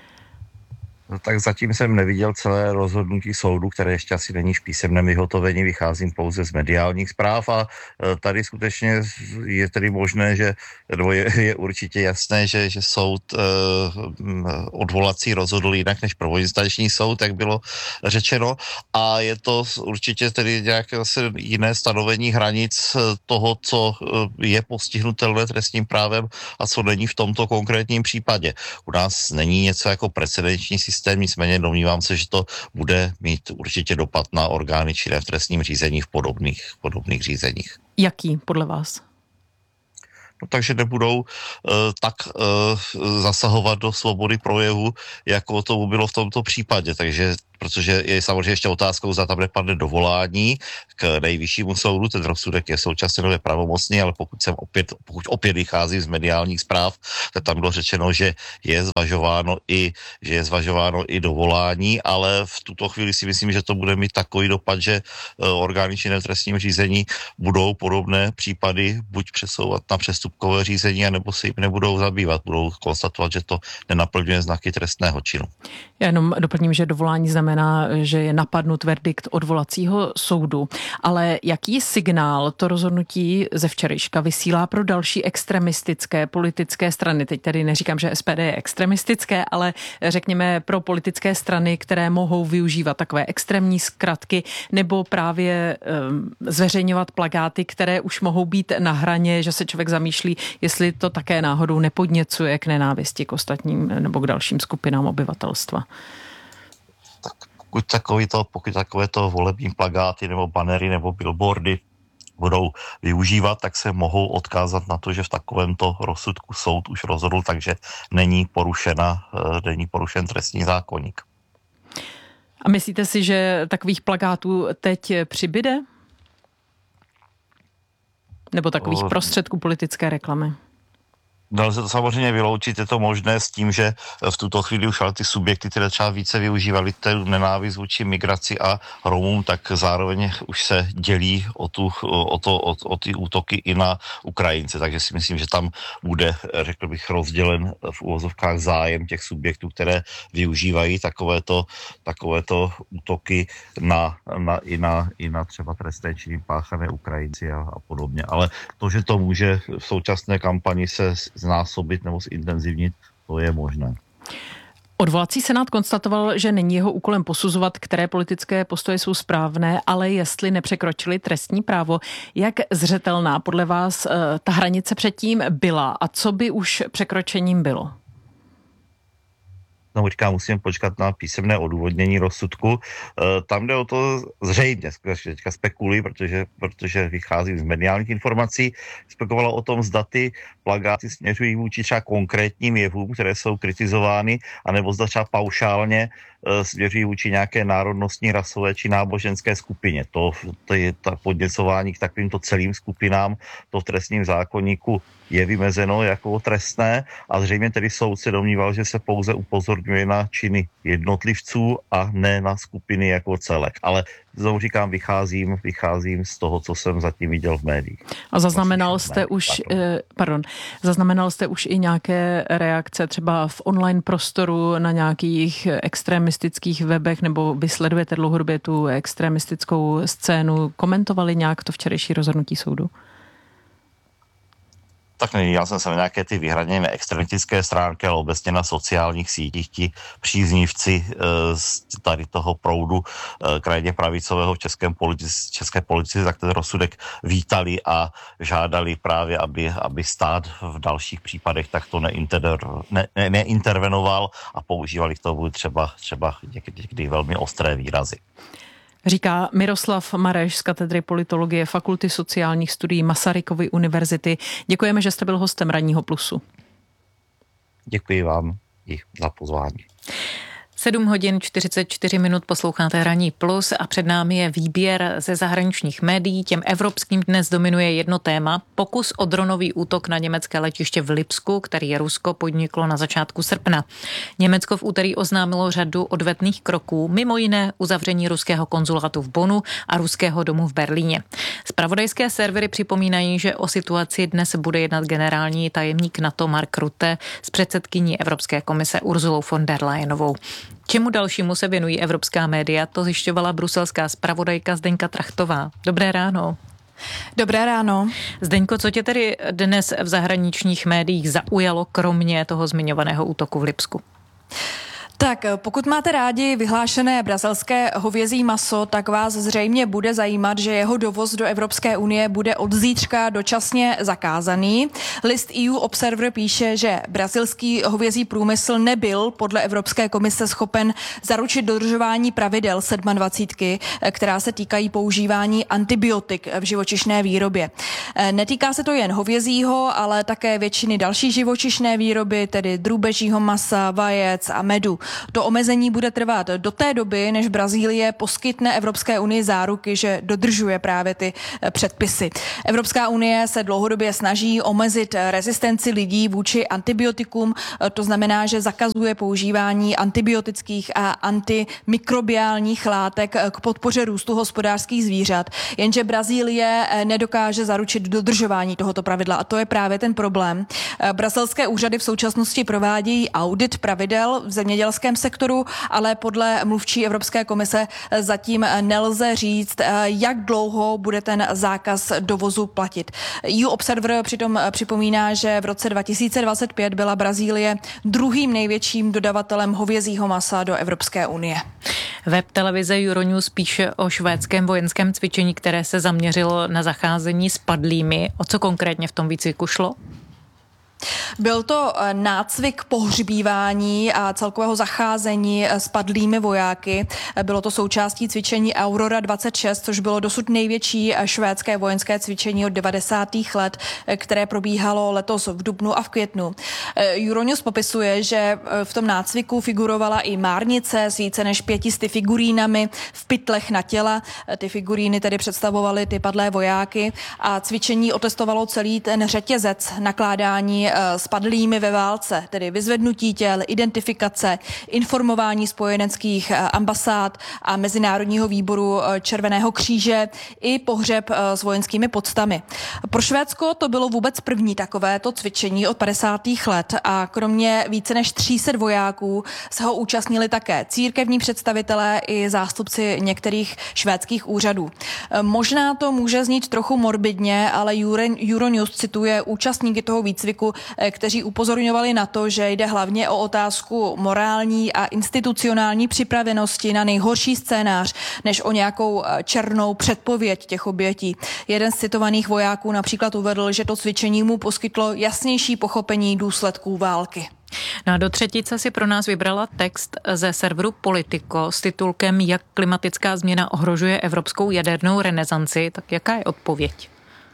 No, tak zatím jsem neviděl celé rozhodnutí soudu, které ještě asi není v písemném vyhotovení, vycházím pouze z mediálních zpráv a tady skutečně je tedy možné, že je určitě jasné, že soud odvolací rozhodl jinak než prvoinstanční soud, jak bylo řečeno, a je to určitě tedy nějaké zase jiné stanovení hranic toho, co je postihnutelné trestním právem a co není v tomto konkrétním případě. U nás není něco jako precedenční systém, nicméně domnívám se, že to bude mít určitě dopad na orgány činné v trestním řízení v podobných řízeních. Jaký podle vás? no takže nebudou tak zasahovat do svobody projevu, jako to bylo v tomto případě. Takže protože je samozřejmě ještě otázkou, zda tam nepadne dovolání k nejvyššímu soudu, ten rozsudek je současně pravomocný, ale pokud opět vychází z mediálních zpráv, tak tam bylo řečeno, že je zvažováno i dovolání, ale v tuto chvíli si myslím, že to bude mít takový dopad, že orgány činné v trestním řízení budou podobné případy buď přesouvat na přestupkové řízení, anebo se jim nebudou zabývat, budou konstatovat, že to nenaplňuje znaky trestného činu. Já jenom doplním, že dovolání znamená, že je napadnut verdikt odvolacího soudu. Ale jaký signál to rozhodnutí ze včerejška vysílá pro další extremistické politické strany? Teď tady neříkám, že SPD je extremistické, ale řekněme pro politické strany, které mohou využívat takové extrémní zkratky nebo právě zveřejňovat plakáty, které už mohou být na hraně, že se člověk zamýšlí, jestli to také náhodou nepodněcuje k nenávisti k ostatním nebo k dalším skupinám obyvatelstva. Pokud takovéto volební plakáty nebo banery nebo billboardy budou využívat, tak se mohou odkázat na to, že v takovémto rozsudku soud už rozhodl, takže není porušen trestní zákoník. A myslíte si, že takových plakátů teď přibyde? Nebo takových prostředků politické reklamy? Nelze to samozřejmě vyloučit, je to možné s tím, že v tuto chvíli už ale ty subjekty, které třeba více využívali ten nenávist vůči migraci a Romům, tak zároveň už se dělí o ty útoky i na Ukrajince. Takže si myslím, že tam bude, řekl bych, rozdělen v uvozovkách zájem těch subjektů, které využívají takovéto útoky i na třeba trestné činy páchané Ukrajinci a podobně. Ale to, že to může v současné kampani se znásobit nebo zintenzivnit, to je možné. Odvolací senát konstatoval, že není jeho úkolem posuzovat, které politické postoje jsou správné, ale jestli nepřekročili trestní právo. Jak zřetelná podle vás ta hranice předtím byla a co by už překročením bylo? No, musím počkat na písemné odůvodnění rozsudku. Tam jde o to zřejmě, teďka spekuluji, protože vycházím z mediálních informací, spekulovalo o tom, zda ty plakáty směřují vůči třeba konkrétním jevům, které jsou kritizovány, anebo zda třeba paušálně směřují vůči nějaké národnostní, rasové či náboženské skupině. To je ta podněcování k takovýmto celým skupinám, to v trestním zákoníku je vymezeno jako trestné a zřejmě tedy soud se domníval, že se pouze upozorňuje na činy jednotlivců a ne na skupiny jako celek. Ale znovu říkám, vycházím z toho, co jsem zatím viděl v médiích. A zaznamenal jste už i nějaké reakce třeba v online prostoru na nějakých extremistických webech, nebo vy sledujete dlouhodobě tu extremistickou scénu? Komentovali nějak to včerejší rozhodnutí soudu? Tak já jsem se na nějaké ty vyhraněné extremistické stránky, ale obecně na sociálních sítích ti příznivci z tady toho proudu krajně pravicového v české politice, tak ten rozsudek vítali a žádali právě, aby stát v dalších případech takto neintervenoval a používali k tomu třeba někdy velmi ostré výrazy. Říká Miroslav Mareš z katedry politologie Fakulty sociálních studií Masarykovy univerzity. Děkujeme, že jste byl hostem Ranního plusu. Děkuji vám i za pozvání. 7 hodin 44 minut posloucháte Ranní plus a před námi je výběr ze zahraničních médií. Těm evropským dnes dominuje jedno téma. Pokus o dronový útok na německé letiště v Lipsku, který Rusko podniklo na začátku srpna. Německo v úterý oznámilo řadu odvetných kroků, mimo jiné uzavření ruského konzulátu v Bonnu a ruského domu v Berlíně. Zpravodajské servery připomínají, že o situaci dnes bude jednat generální tajemník NATO Mark Rutte s předsedkyní Evropské komise Urzulou von der Leyenovou. Čemu dalšímu se věnují evropská média, to zjišťovala bruselská zpravodajka Zdeňka Trachtová. Dobré ráno. Dobré ráno. Zdeňko, co tě tedy dnes v zahraničních médiích zaujalo, kromě toho zmiňovaného útoku v Lipsku? Tak pokud máte rádi vyhlášené brazilské hovězí maso, tak vás zřejmě bude zajímat, že jeho dovoz do Evropské unie bude od zítřka dočasně zakázaný. List EU Observer píše, že brazilský hovězí průmysl nebyl podle Evropské komise schopen zaručit dodržování pravidel 27, která se týkají používání antibiotik v živočišné výrobě. Netýká se to jen hovězího, ale také většiny další živočišné výroby, tedy drůbežího masa, vajec a medu. To omezení bude trvat do té doby, než Brazílie poskytne Evropské unii záruky, že dodržuje právě ty předpisy. Evropská unie se dlouhodobě snaží omezit rezistenci lidí vůči antibiotikům. To znamená, že zakazuje používání antibiotických a antimikrobiálních látek k podpoře růstu hospodářských zvířat. Jenže Brazílie nedokáže zaručit dodržování tohoto pravidla a to je právě ten problém. Brazilské úřady v současnosti provádějí audit pravidel v zemědělském sektoru, ale podle mluvčí Evropské komise zatím nelze říct, jak dlouho bude ten zákaz dovozu platit. EU Observer přitom připomíná, že v roce 2025 byla Brazílie druhým největším dodavatelem hovězího masa do Evropské unie. Web televize Euronews píše o švédském vojenském cvičení, které se zaměřilo na zacházení s padlými. O co konkrétně v tom výcviku šlo? Byl to nácvik pohřbívání a celkového zacházení s padlými vojáky. Bylo to součástí cvičení Aurora 26, což bylo dosud největší švédské vojenské cvičení od 90. let, které probíhalo letos v dubnu a v květnu. Euronews popisuje, že v tom nácviku figurovala i márnice s více než 500 figurínami v pytlech na těla. Ty figuríny tedy představovaly ty padlé vojáky a cvičení otestovalo celý ten řetězec nakládání s padlými ve válce, tedy vyzvednutí těl, identifikace, informování spojeneckých ambasád a Mezinárodního výboru Červeného kříže i pohřeb s vojenskými poctami. Pro Švédsko to bylo vůbec první takovéto cvičení od 50. let a kromě více než 300 vojáků se ho účastnili také církevní představitelé i zástupci některých švédských úřadů. Možná to může znít trochu morbidně, ale Euronews cituje účastníky toho výcviku, kteří upozorňovali na to, že jde hlavně o otázku morální a institucionální připravenosti na nejhorší scénář, než o nějakou černou předpověď těch obětí. Jeden z citovaných vojáků například uvedl, že to cvičení mu poskytlo jasnější pochopení důsledků války. No a do třetice si pro nás vybrala text ze serveru Politico s titulkem Jak klimatická změna ohrožuje evropskou jadernou renesanci. Tak jaká je odpověď?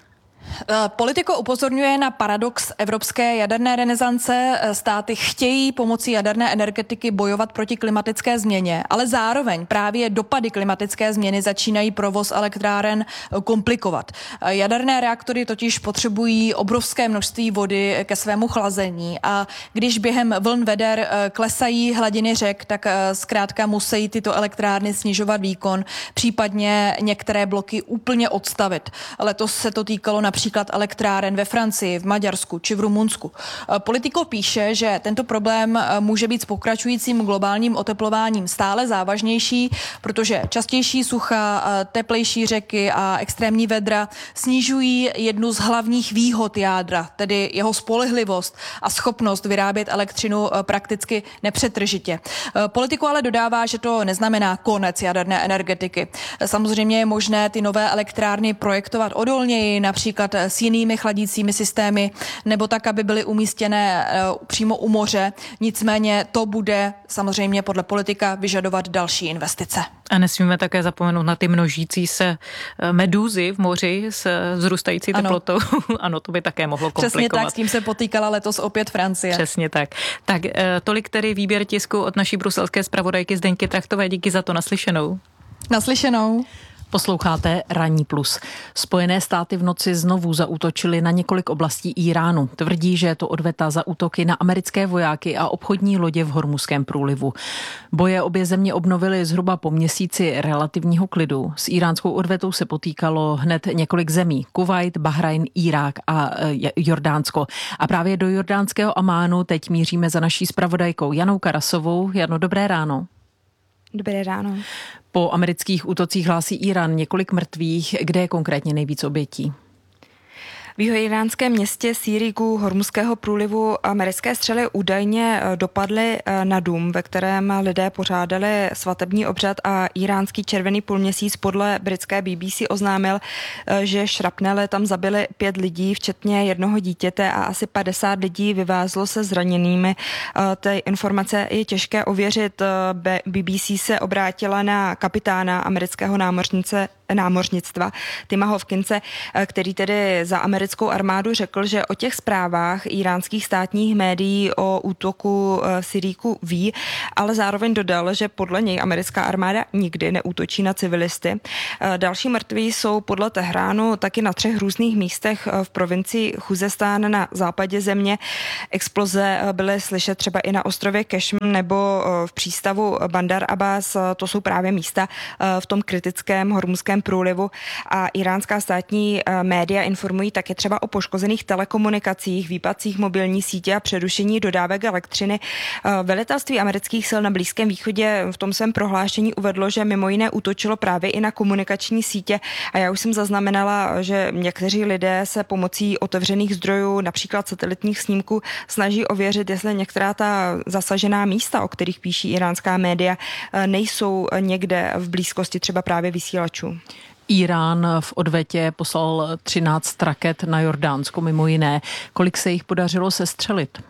Politico upozorňuje na paradox evropské jaderné renesance. Státy chtějí pomocí jaderné energetiky bojovat proti klimatické změně, ale zároveň právě dopady klimatické změny začínají provoz elektráren komplikovat. Jaderné reaktory totiž potřebují obrovské množství vody ke svému chlazení a když během vln veder klesají hladiny řek, tak zkrátka musí tyto elektrárny snižovat výkon, případně některé bloky úplně odstavit. Letos se to týkalo například elektráren ve Francii, v Maďarsku či v Rumunsku. Politico píše, že tento problém může být s pokračujícím globálním oteplováním stále závažnější, protože častější sucha, teplejší řeky a extrémní vedra snižují jednu z hlavních výhod jádra, tedy jeho spolehlivost a schopnost vyrábět elektřinu prakticky nepřetržitě. Politico ale dodává, že to neznamená konec jaderné energetiky. Samozřejmě je možné ty nové elektrárny projektovat odolněji, například s jinými chladícími systémy, nebo tak, aby byly umístěné přímo u moře. Nicméně to bude samozřejmě podle Politika vyžadovat další investice. A nesmíme také zapomenout na ty množící se medúzy v moři s vzrůstající teplotou. Ano, to by také mohlo komplikovat. Přesně tak, s tím se potýkala letos opět Francie. Přesně tak. Tak tolik tedy výběr tisku od naší bruselské zpravodajky Zdeňky Trachtové. Díky za to, naslyšenou. Naslyšenou. Posloucháte Ranní plus. Spojené státy v noci znovu zaútočily na několik oblastí Iránu. Tvrdí, že je to odveta za útoky na americké vojáky a obchodní lodě v Hormuzském průlivu. Boje obě země obnovily zhruba po měsíci relativního klidu. S iránskou odvetou se potýkalo hned několik zemí. Kuvajt, Bahrajn, Irák a Jordánsko. A právě do jordánského Amánu teď míříme za naší zpravodajkou Janou Karasovou. Jano, dobré ráno. Dobré ráno. Po amerických útocích hlásí Irán několik mrtvých. Kde je konkrétně nejvíc obětí? V jihoiránském městě Sýrigu Hormuzského průlivu americké střely údajně dopadly na dům, ve kterém lidé pořádali svatební obřad, a iránský červený půlměsíc podle britské BBC oznámil, že šrapnely tam zabily 5 lidí, včetně jednoho dítěte, a asi 50 lidí vyvázlo se zraněnými. Ty informace je těžké ověřit. BBC se obrátila na kapitána amerického námořnictva Tima Hopkinse, který tedy za americkou armádu řekl, že o těch zprávách iránských státních médií o útoku v Sýriku ví, ale zároveň dodal, že podle něj americká armáda nikdy neútočí na civilisty. Další mrtví jsou podle Tehránu taky na 3 různých místech v provincii Chuzestán na západě země. Exploze byly slyšet třeba i na ostrově Kešm nebo v přístavu Bandar Abbas. To jsou právě místa v tom kritickém hormuzském průlivu, a iránská státní média informují také třeba o poškozených telekomunikacích, výpadcích mobilní sítě a přerušení dodávek elektřiny. Velitelství amerických sil na Blízkém východě v tom svém prohlášení uvedlo, že mimo jiné útočilo právě i na komunikační sítě, a já už jsem zaznamenala, že někteří lidé se pomocí otevřených zdrojů, například satelitních snímků, snaží ověřit, jestli některá ta zasažená místa, o kterých píší iránská média, nejsou někde v blízkosti třeba právě vysílačů. Irán v odvetě poslal 13 raket na Jordánsko mimo jiné. Kolik se jich podařilo sestřelit?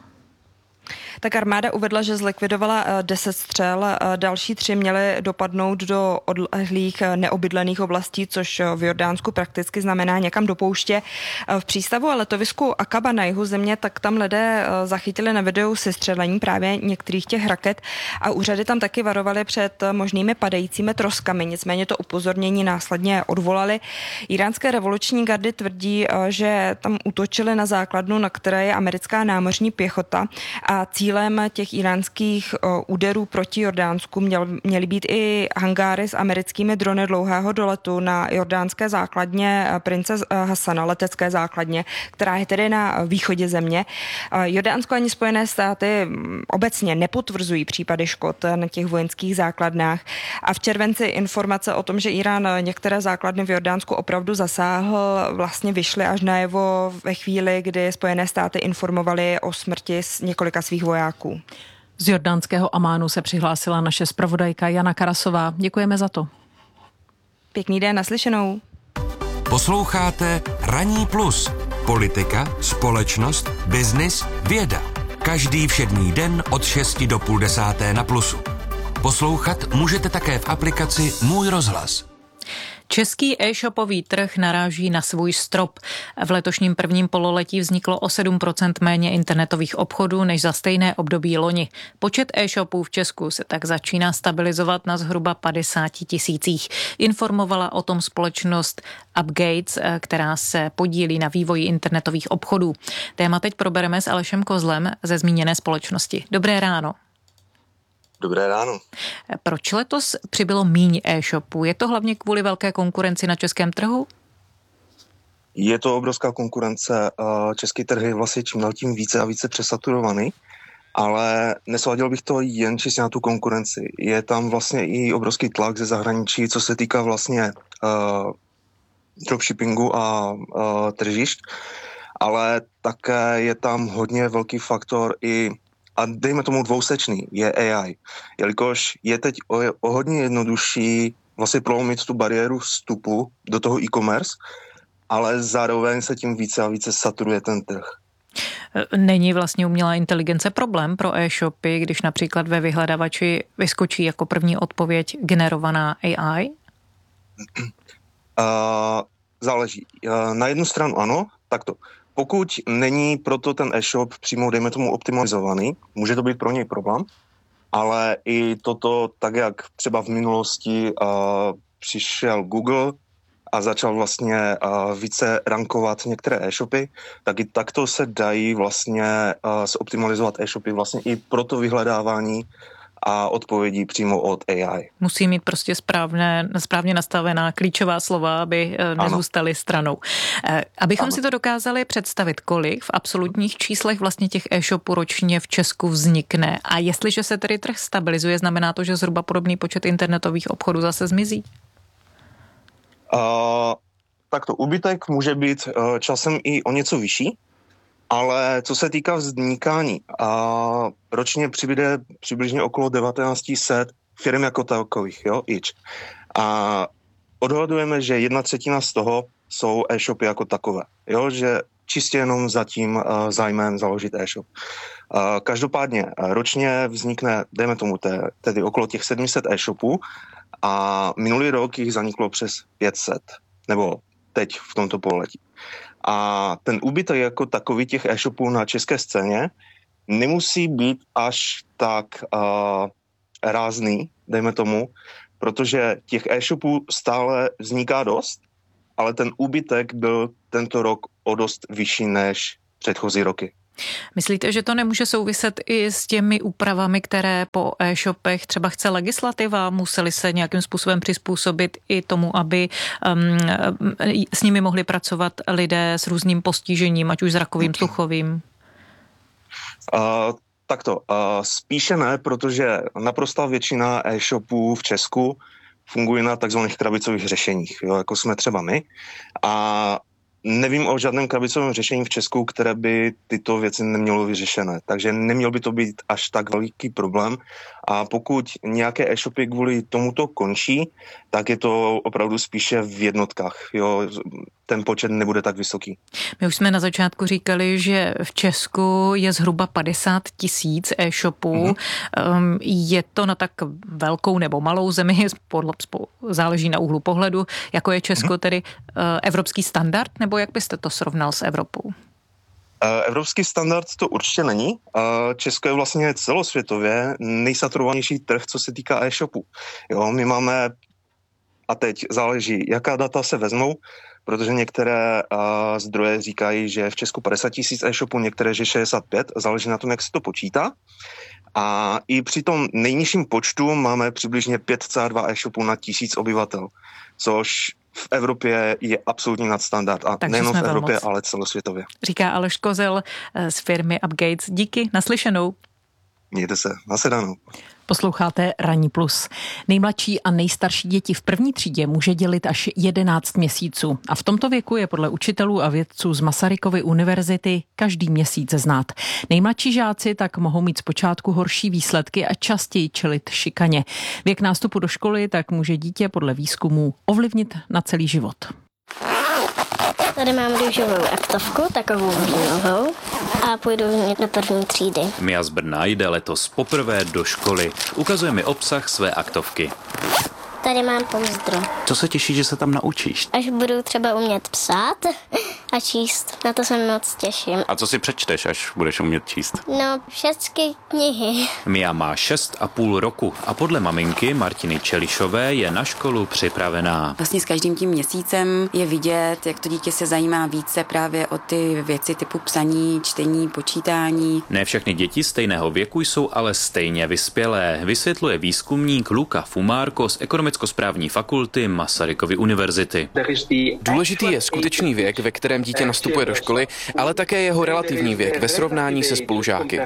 Tak armáda uvedla, že zlikvidovala 10 střel, další 3 měly dopadnout do odlehlých neobydlených oblastí, což v Jordánsku prakticky znamená někam do pouště. V přístavu a letovisku Akaba na jihu země, tak tam lidé zachytili na videu sestřelení právě některých těch raket, a úřady tam taky varovaly před možnými padajícími troskami, nicméně to upozornění následně odvolali. Iránské revoluční gardy tvrdí, že tam útočili na základnu, na které je americká námořní pěchota, a cílem těch iránských úderů proti Jordánsku měly být i hangáry s americkými drony dlouhého doletu na jordánské základně Prince Hasana, letecké základně, která je tedy na východě země. Jordánsko ani Spojené státy obecně nepotvrzují případy škod na těch vojenských základnách, a v červenci informace o tom, že Irán některé základny v Jordánsku opravdu zasáhl, vlastně vyšly až najevo ve chvíli, kdy Spojené státy informovaly o smrti několika svých vojáků. Z jordánského Amánu se přihlásila naše zpravodajka Jana Karasová. Děkujeme za to. Pěkný den, naslyšenou. Posloucháte Ranní plus. Politika, společnost, biznis, věda. Každý všední den od 6 do 9:30 na Plusu. Poslouchat můžete také v aplikaci Můj rozhlas. Český e-shopový trh naráží na svůj strop. V letošním prvním pololetí vzniklo o 7% méně internetových obchodů než za stejné období loni. Počet e-shopů v Česku se tak začíná stabilizovat na zhruba 50 000. Informovala o tom společnost Upgates, která se podílí na vývoji internetových obchodů. Téma teď probereme s Alešem Kozlem ze zmíněné společnosti. Dobré ráno. Dobré ráno. Proč letos přibylo míň e-shopů? Je to hlavně kvůli velké konkurenci na českém trhu? Je to obrovská konkurence. Český trh je vlastně čím dál tím více a více přesaturovaný, ale nesladil bych to jen čistě na tu konkurenci. Je tam vlastně i obrovský tlak ze zahraničí, co se týká vlastně dropshippingu a tržišť, ale také je tam hodně velký faktor i a dejme tomu dvousečný, je AI. Jelikož je teď o hodně jednodušší vlastně prolomit tu bariéru vstupu do toho e-commerce, ale zároveň se tím více a více saturuje ten trh. Není vlastně umělá inteligence problém pro e-shopy, když například ve vyhledávači vyskočí jako první odpověď generovaná AI? Záleží. Na jednu stranu ano, takto. Pokud není proto ten e-shop přímo, dejme tomu, optimalizovaný, může to být pro něj problém, ale i toto, tak jak třeba v minulosti přišel Google a začal vlastně více rankovat některé e-shopy, tak i takto se dají vlastně zoptimalizovat e-shopy vlastně i pro to vyhledávání a odpovědí přímo od AI. Musí mít prostě správně nastavená klíčová slova, aby nezůstaly stranou. Abychom si to dokázali představit, kolik v absolutních číslech vlastně těch e-shopů ročně v Česku vznikne, a jestliže se tedy trh stabilizuje, znamená to, že zhruba podobný počet internetových obchodů zase zmizí? takto úbytek může být časem i o něco vyšší, ale co se týká vznikání, ročně přibude přibližně okolo 1900 firm jako takových, jo, ič. A odhadujeme, že 1/3 z toho jsou e-shopy jako takové, jo, že čistě jenom za tím zájmem založit e-shop. Každopádně ročně vznikne, dejme tomu, tedy okolo těch 700 e-shopů a minulý rok jich zaniklo přes 500, nebo teď v tomto pololetí. A ten úbytek jako takový těch e-shopů na české scéně nemusí být až tak rázný, dejme tomu, protože těch e-shopů stále vzniká dost, ale ten úbytek byl tento rok o dost vyšší než předchozí roky. Myslíte, že to nemůže souviset i s těmi úpravami, které po e-shopech třeba chce legislativa? Museli se nějakým způsobem přizpůsobit i tomu, aby s nimi mohli pracovat lidé s různým postižením, ať už zrakovým, sluchovým? Takto, spíše ne, protože naprostá většina e-shopů v Česku funguje na takzvaných krabicových řešeních, jo, jako jsme třeba my. A nevím o žádném krabicovém řešení v Česku, které by tyto věci nemělo vyřešené. Takže neměl by to být až tak velký problém. A pokud nějaké e-shopy kvůli tomuto končí, tak je to opravdu spíše v jednotkách. Jo, ten počet nebude tak vysoký. My už jsme na začátku říkali, že v Česku je zhruba 50 000 e-shopů. Je to na tak velkou nebo malou zemi, záleží na úhlu pohledu, jako je Česko, tedy evropský standard, nebo jak byste to srovnal s Evropou? Evropský standard to určitě není. Česko je vlastně celosvětově nejsaturovanější trh, co se týká e-shopu. Jo, my máme, a teď záleží, jaká data se vezmou, protože některé zdroje říkají, že v Česku 50 000 e-shopů, některé, že 65, záleží na tom, jak se to počítá. A i při tom nejnižším počtu máme přibližně 5,2 e-shopů na 1000 obyvatel, což v Evropě je absolutní nadstandard a nejen v Evropě, ale celosvětově. Říká Aleš Kozel z firmy Upgates. Díky, naslyšenou. Mějte se, nashledanou. Posloucháte Ranní plus. Nejmladší a nejstarší děti v první třídě může dělit až 11 měsíců. A v tomto věku je podle učitelů a vědců z Masarykovy univerzity každý měsíc znát. Nejmladší žáci tak mohou mít zpočátku horší výsledky a častěji čelit šikaně. Věk nástupu do školy tak může dítě podle výzkumů ovlivnit na celý život. Tady mám růžovou aktovku, takovou bílovou, a půjdu do první třídy. Mia z Brna jde letos poprvé do školy. Ukazuje mi obsah své aktovky. Tady mám pouzdro. Co se těší, že se tam naučíš? Až budu třeba umět psát a číst, na to se moc těším. A co si přečteš, až budeš umět číst? No, všechny knihy. Mia má 6,5 roku a podle maminky Martiny Čelišové je na školu připravená. Vlastně s každým tím měsícem je vidět, jak to dítě se zajímá více právě o ty věci typu psaní, čtení, počítání. Ne všechny děti stejného věku jsou ale stejně vyspělé, vysvětluje výzkumník Luca Fumárko z Ekonomicko-správní fakulty Masarykovy univerzity. Důležitý je skutečný věk, ve kterém dítě nastupuje do školy, ale také jeho relativní věk ve srovnání se spolužáky.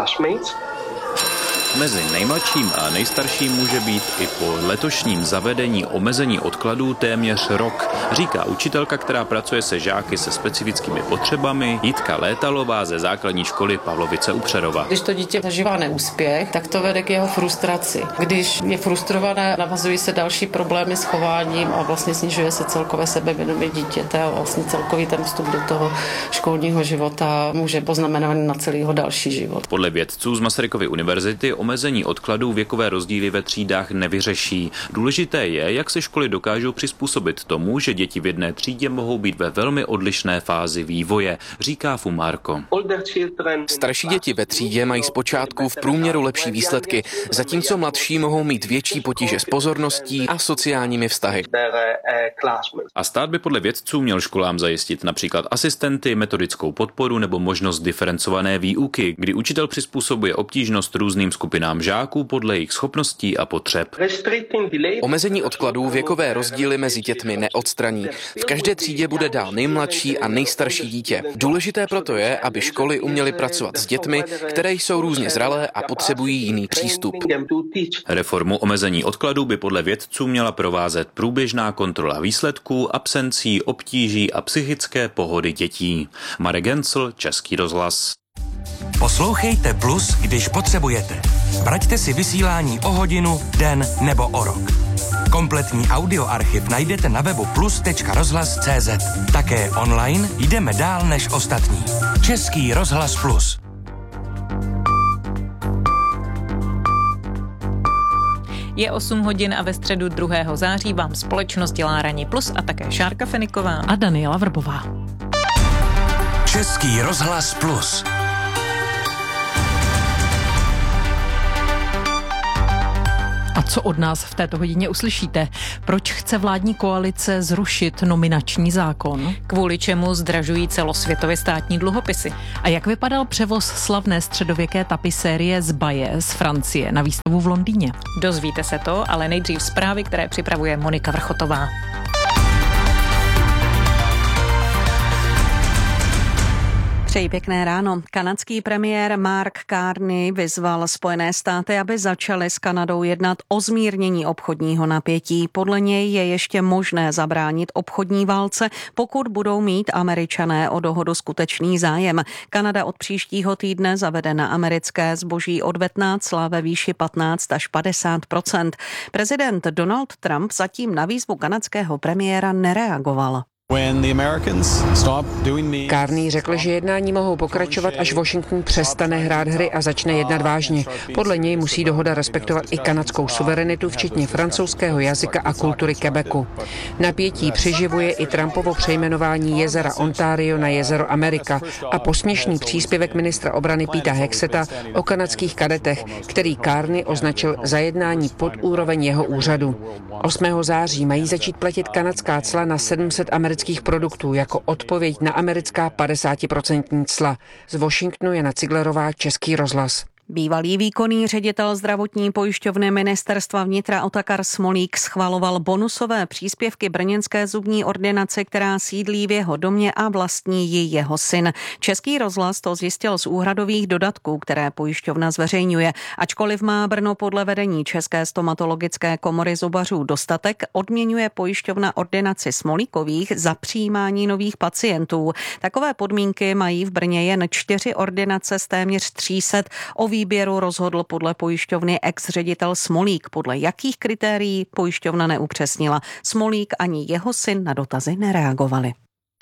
Mezi nejmladším a nejstarším může být i po letošním zavedení omezení odkladů téměř rok, říká učitelka, která pracuje se žáky se specifickými potřebami, Jitka Létalová ze základní školy Pavlovice u Přerova. Když to dítě zažívá neúspěch, tak to vede k jeho frustraci. Když je frustrované, navazují se další problémy s chováním a vlastně snižuje se celkové sebevědomí dítěte a vlastně celkový ten vstup do toho školního života může poznamenat na celý jeho další život. Podle vědců z Masarykovy univerzity omezení odkladů věkové rozdíly ve třídách nevyřeší. Důležité je, jak se školy dokážou přizpůsobit tomu, že děti v jedné třídě mohou být ve velmi odlišné fázi vývoje, říká Fumárko. Starší děti ve třídě mají zpočátku v průměru lepší výsledky, zatímco mladší mohou mít větší potíže s pozorností a sociálními vztahy. A stát by podle vědců měl školám zajistit například asistenty, metodickou podporu nebo možnost diferencované výuky, kdy učitel přizpůsobuje obtížnost různým skupinám skupinám žáků podle jejich schopností a potřeb. Omezení odkladů věkové rozdíly mezi dětmi neodstraní. V každé třídě bude dál nejmladší a nejstarší dítě. Důležité proto je, aby školy uměly pracovat s dětmi, které jsou různě zralé a potřebují jiný přístup. Reformu omezení odkladů by podle vědců měla provázet průběžná kontrola výsledků, absencí, obtíží a psychické pohody dětí. Marek Gencl, Český rozhlas. Poslouchejte Plus, když potřebujete. Vraťte si vysílání o hodinu, den nebo o rok. Kompletní audioarchiv najdete na webu plus.rozhlas.cz. Také online jdeme dál než ostatní. Český rozhlas Plus. Je 8 hodin a ve středu 2. září vám společnost dělá Ranní Plus a také Šárka Feniková a Daniela Vrbová. Český rozhlas Plus. A co od nás v této hodině uslyšíte? Proč chce vládní koalice zrušit nominační zákon? Kvůli čemu zdražují celosvětově státní dluhopisy? A jak vypadal převoz slavné středověké tapisérie z Baye z Francie na výstavu v Londýně? Dozvíte se to, ale nejdřív zprávy, které připravuje Monika Vrchotová. Přeji pěkné ráno. Kanadský premiér Mark Carney vyzval Spojené státy, aby začaly s Kanadou jednat o zmírnění obchodního napětí. Podle něj je ještě možné zabránit obchodní válce, pokud budou mít Američané o dohodu skutečný zájem. Kanada od příštího týdne zavede na americké zboží odvetná cla ve výši 15 až 50%. Prezident Donald Trump zatím na výzvu kanadského premiéra nereagoval. Carney řekl, že jednání mohou pokračovat, až Washington přestane hrát hry a začne jednat vážně. Podle něj musí dohoda respektovat i kanadskou suverenitu, včetně francouzského jazyka a kultury Quebecu. Napětí přeživuje i Trumpovo přejmenování jezera Ontario na jezero Amerika a posměšný příspěvek ministra obrany Peta Hexeta o kanadských kadetech, který Carney označil za jednání pod úroveň jeho úřadu. 8. září mají začít platit kanadská cla na 700 amerických produktů jako odpověď na americká 50% cla. Z Washingtonu Jana Ciglerová, Český rozhlas. Bývalý výkonný ředitel zdravotní pojišťovny ministerstva vnitra Otakar Smolík schvaloval bonusové příspěvky brněnské zubní ordinace, která sídlí v jeho domě a vlastní ji jeho syn. Český rozhlas to zjistil z úhradových dodatků, které pojišťovna zveřejňuje. Ačkoliv má Brno podle vedení České stomatologické komory zubařů dostatek, odměňuje pojišťovna ordinaci Smolíkových za přijímání nových pacientů. Takové podmínky mají v Brně jen 4 ordinace z téměř 300. O výběru rozhodl podle pojišťovny ex-ředitel Smolík. Podle jakých kritérií pojišťovna neupřesnila. Smolík ani jeho syn na dotazy nereagovali.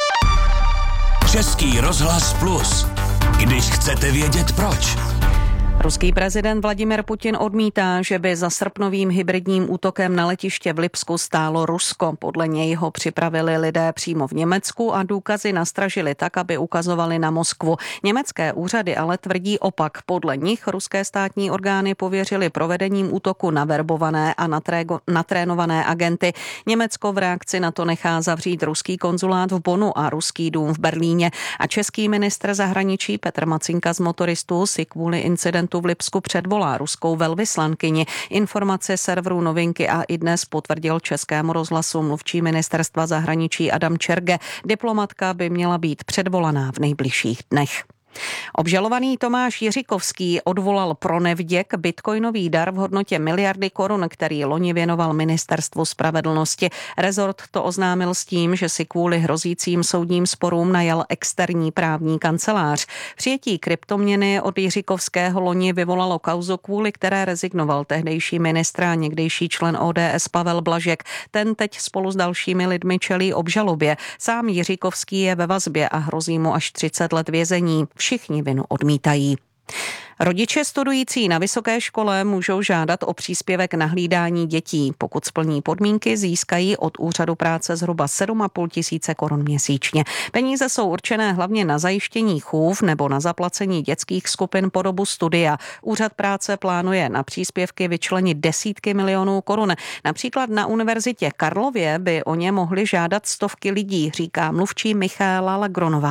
Český rozhlas Plus. Když chcete vědět proč. Ruský prezident Vladimir Putin odmítá, že by za srpnovým hybridním útokem na letiště v Lipsku stálo Rusko. Podle něj ho připravili lidé přímo v Německu a důkazy nastražili tak, aby ukazovali na Moskvu. Německé úřady ale tvrdí opak. Podle nich ruské státní orgány pověřili provedením útoku naverbované a natrénované agenty. Německo v reakci na to nechá zavřít ruský konzulát v Bonnu a ruský dům v Berlíně. A český ministr zahraničí Petr Macinka z Motoristů si kvůli incidentu v Lipsku předvolá ruskou velvyslankyni. Informace serveru Novinky a iDnes potvrdil Českému rozhlasu mluvčí ministerstva zahraničí Adam Čerge. Diplomatka by měla být předvolaná v nejbližších dnech. Obžalovaný Tomáš Jiříkovský odvolal pro nevděk bitcoinový dar v hodnotě 1 miliardy korun, který loni věnoval ministerstvu spravedlnosti. Rezort to oznámil s tím, že si kvůli hrozícím soudním sporům najal externí právní kancelář. Přijetí kryptoměny od Jiříkovského loni vyvolalo kauzu, kvůli které rezignoval tehdejší ministr a někdejší člen ODS Pavel Blažek. Ten teď spolu s dalšími lidmi čelí obžalobě. Sám Jiříkovský je ve vazbě a hrozí mu až 30 let vězení. Všichni vinu odmítají. Rodiče studující na vysoké škole můžou žádat o příspěvek na hlídání dětí. Pokud splní podmínky, získají od úřadu práce zhruba 7,5 tisíce korun měsíčně. Peníze jsou určené hlavně na zajištění chův nebo na zaplacení dětských skupin po dobu studia. Úřad práce plánuje na příspěvky vyčlenit desítky milionů korun. Například na Univerzitě Karlově by o ně mohli žádat stovky lidí, říká mluvčí Michaela Lagronová.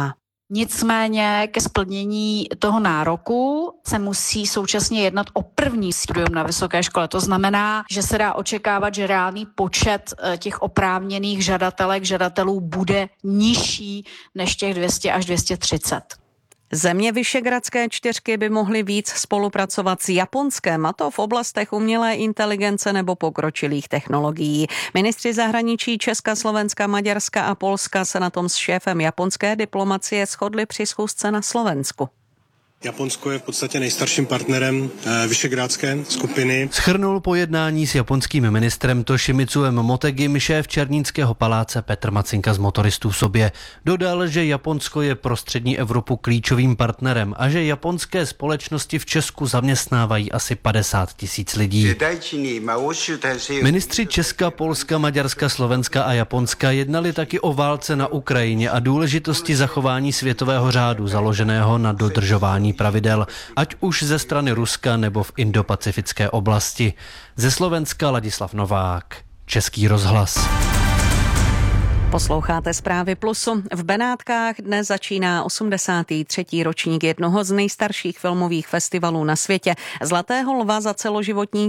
Nicméně ke splnění toho nároku se musí současně jednat o první studium na vysoké škole. To znamená, že se dá očekávat, že reálný počet těch oprávněných žadatelů bude nižší než těch 200 až 230. Země Vyšehradské čtyřky by mohly víc spolupracovat s Japonskem, a to v oblastech umělé inteligence nebo pokročilých technologií. Ministři zahraničí Česka, Slovenska, Maďarska a Polska se na tom s šéfem japonské diplomacie shodli při schůzce na Slovensku. Japonsko je v podstatě nejstarším partnerem Vyšehrádské skupiny. Shrnul po jednání s japonským ministrem Toshimitsue Motegim šéf Černínského paláce Petr Macinka z Motoristů v sobě. Dodal, že Japonsko je pro střední Evropu klíčovým partnerem a že japonské společnosti v Česku zaměstnávají asi 50 000 lidí. Ministři Česka, Polska, Maďarska, Slovenska a Japonska jednali taky o válce na Ukrajině a důležitosti zachování světového řádu založeného na dodržování pravidel, ať už ze strany Ruska nebo v indopacifické oblasti. Ze Slovenska Ladislav Novák, Český rozhlas. Posloucháte Zprávy Plusu. V Benátkách dnes začíná 83. ročník jednoho z nejstarších filmových festivalů na světě, Zlatého lva za celoživotní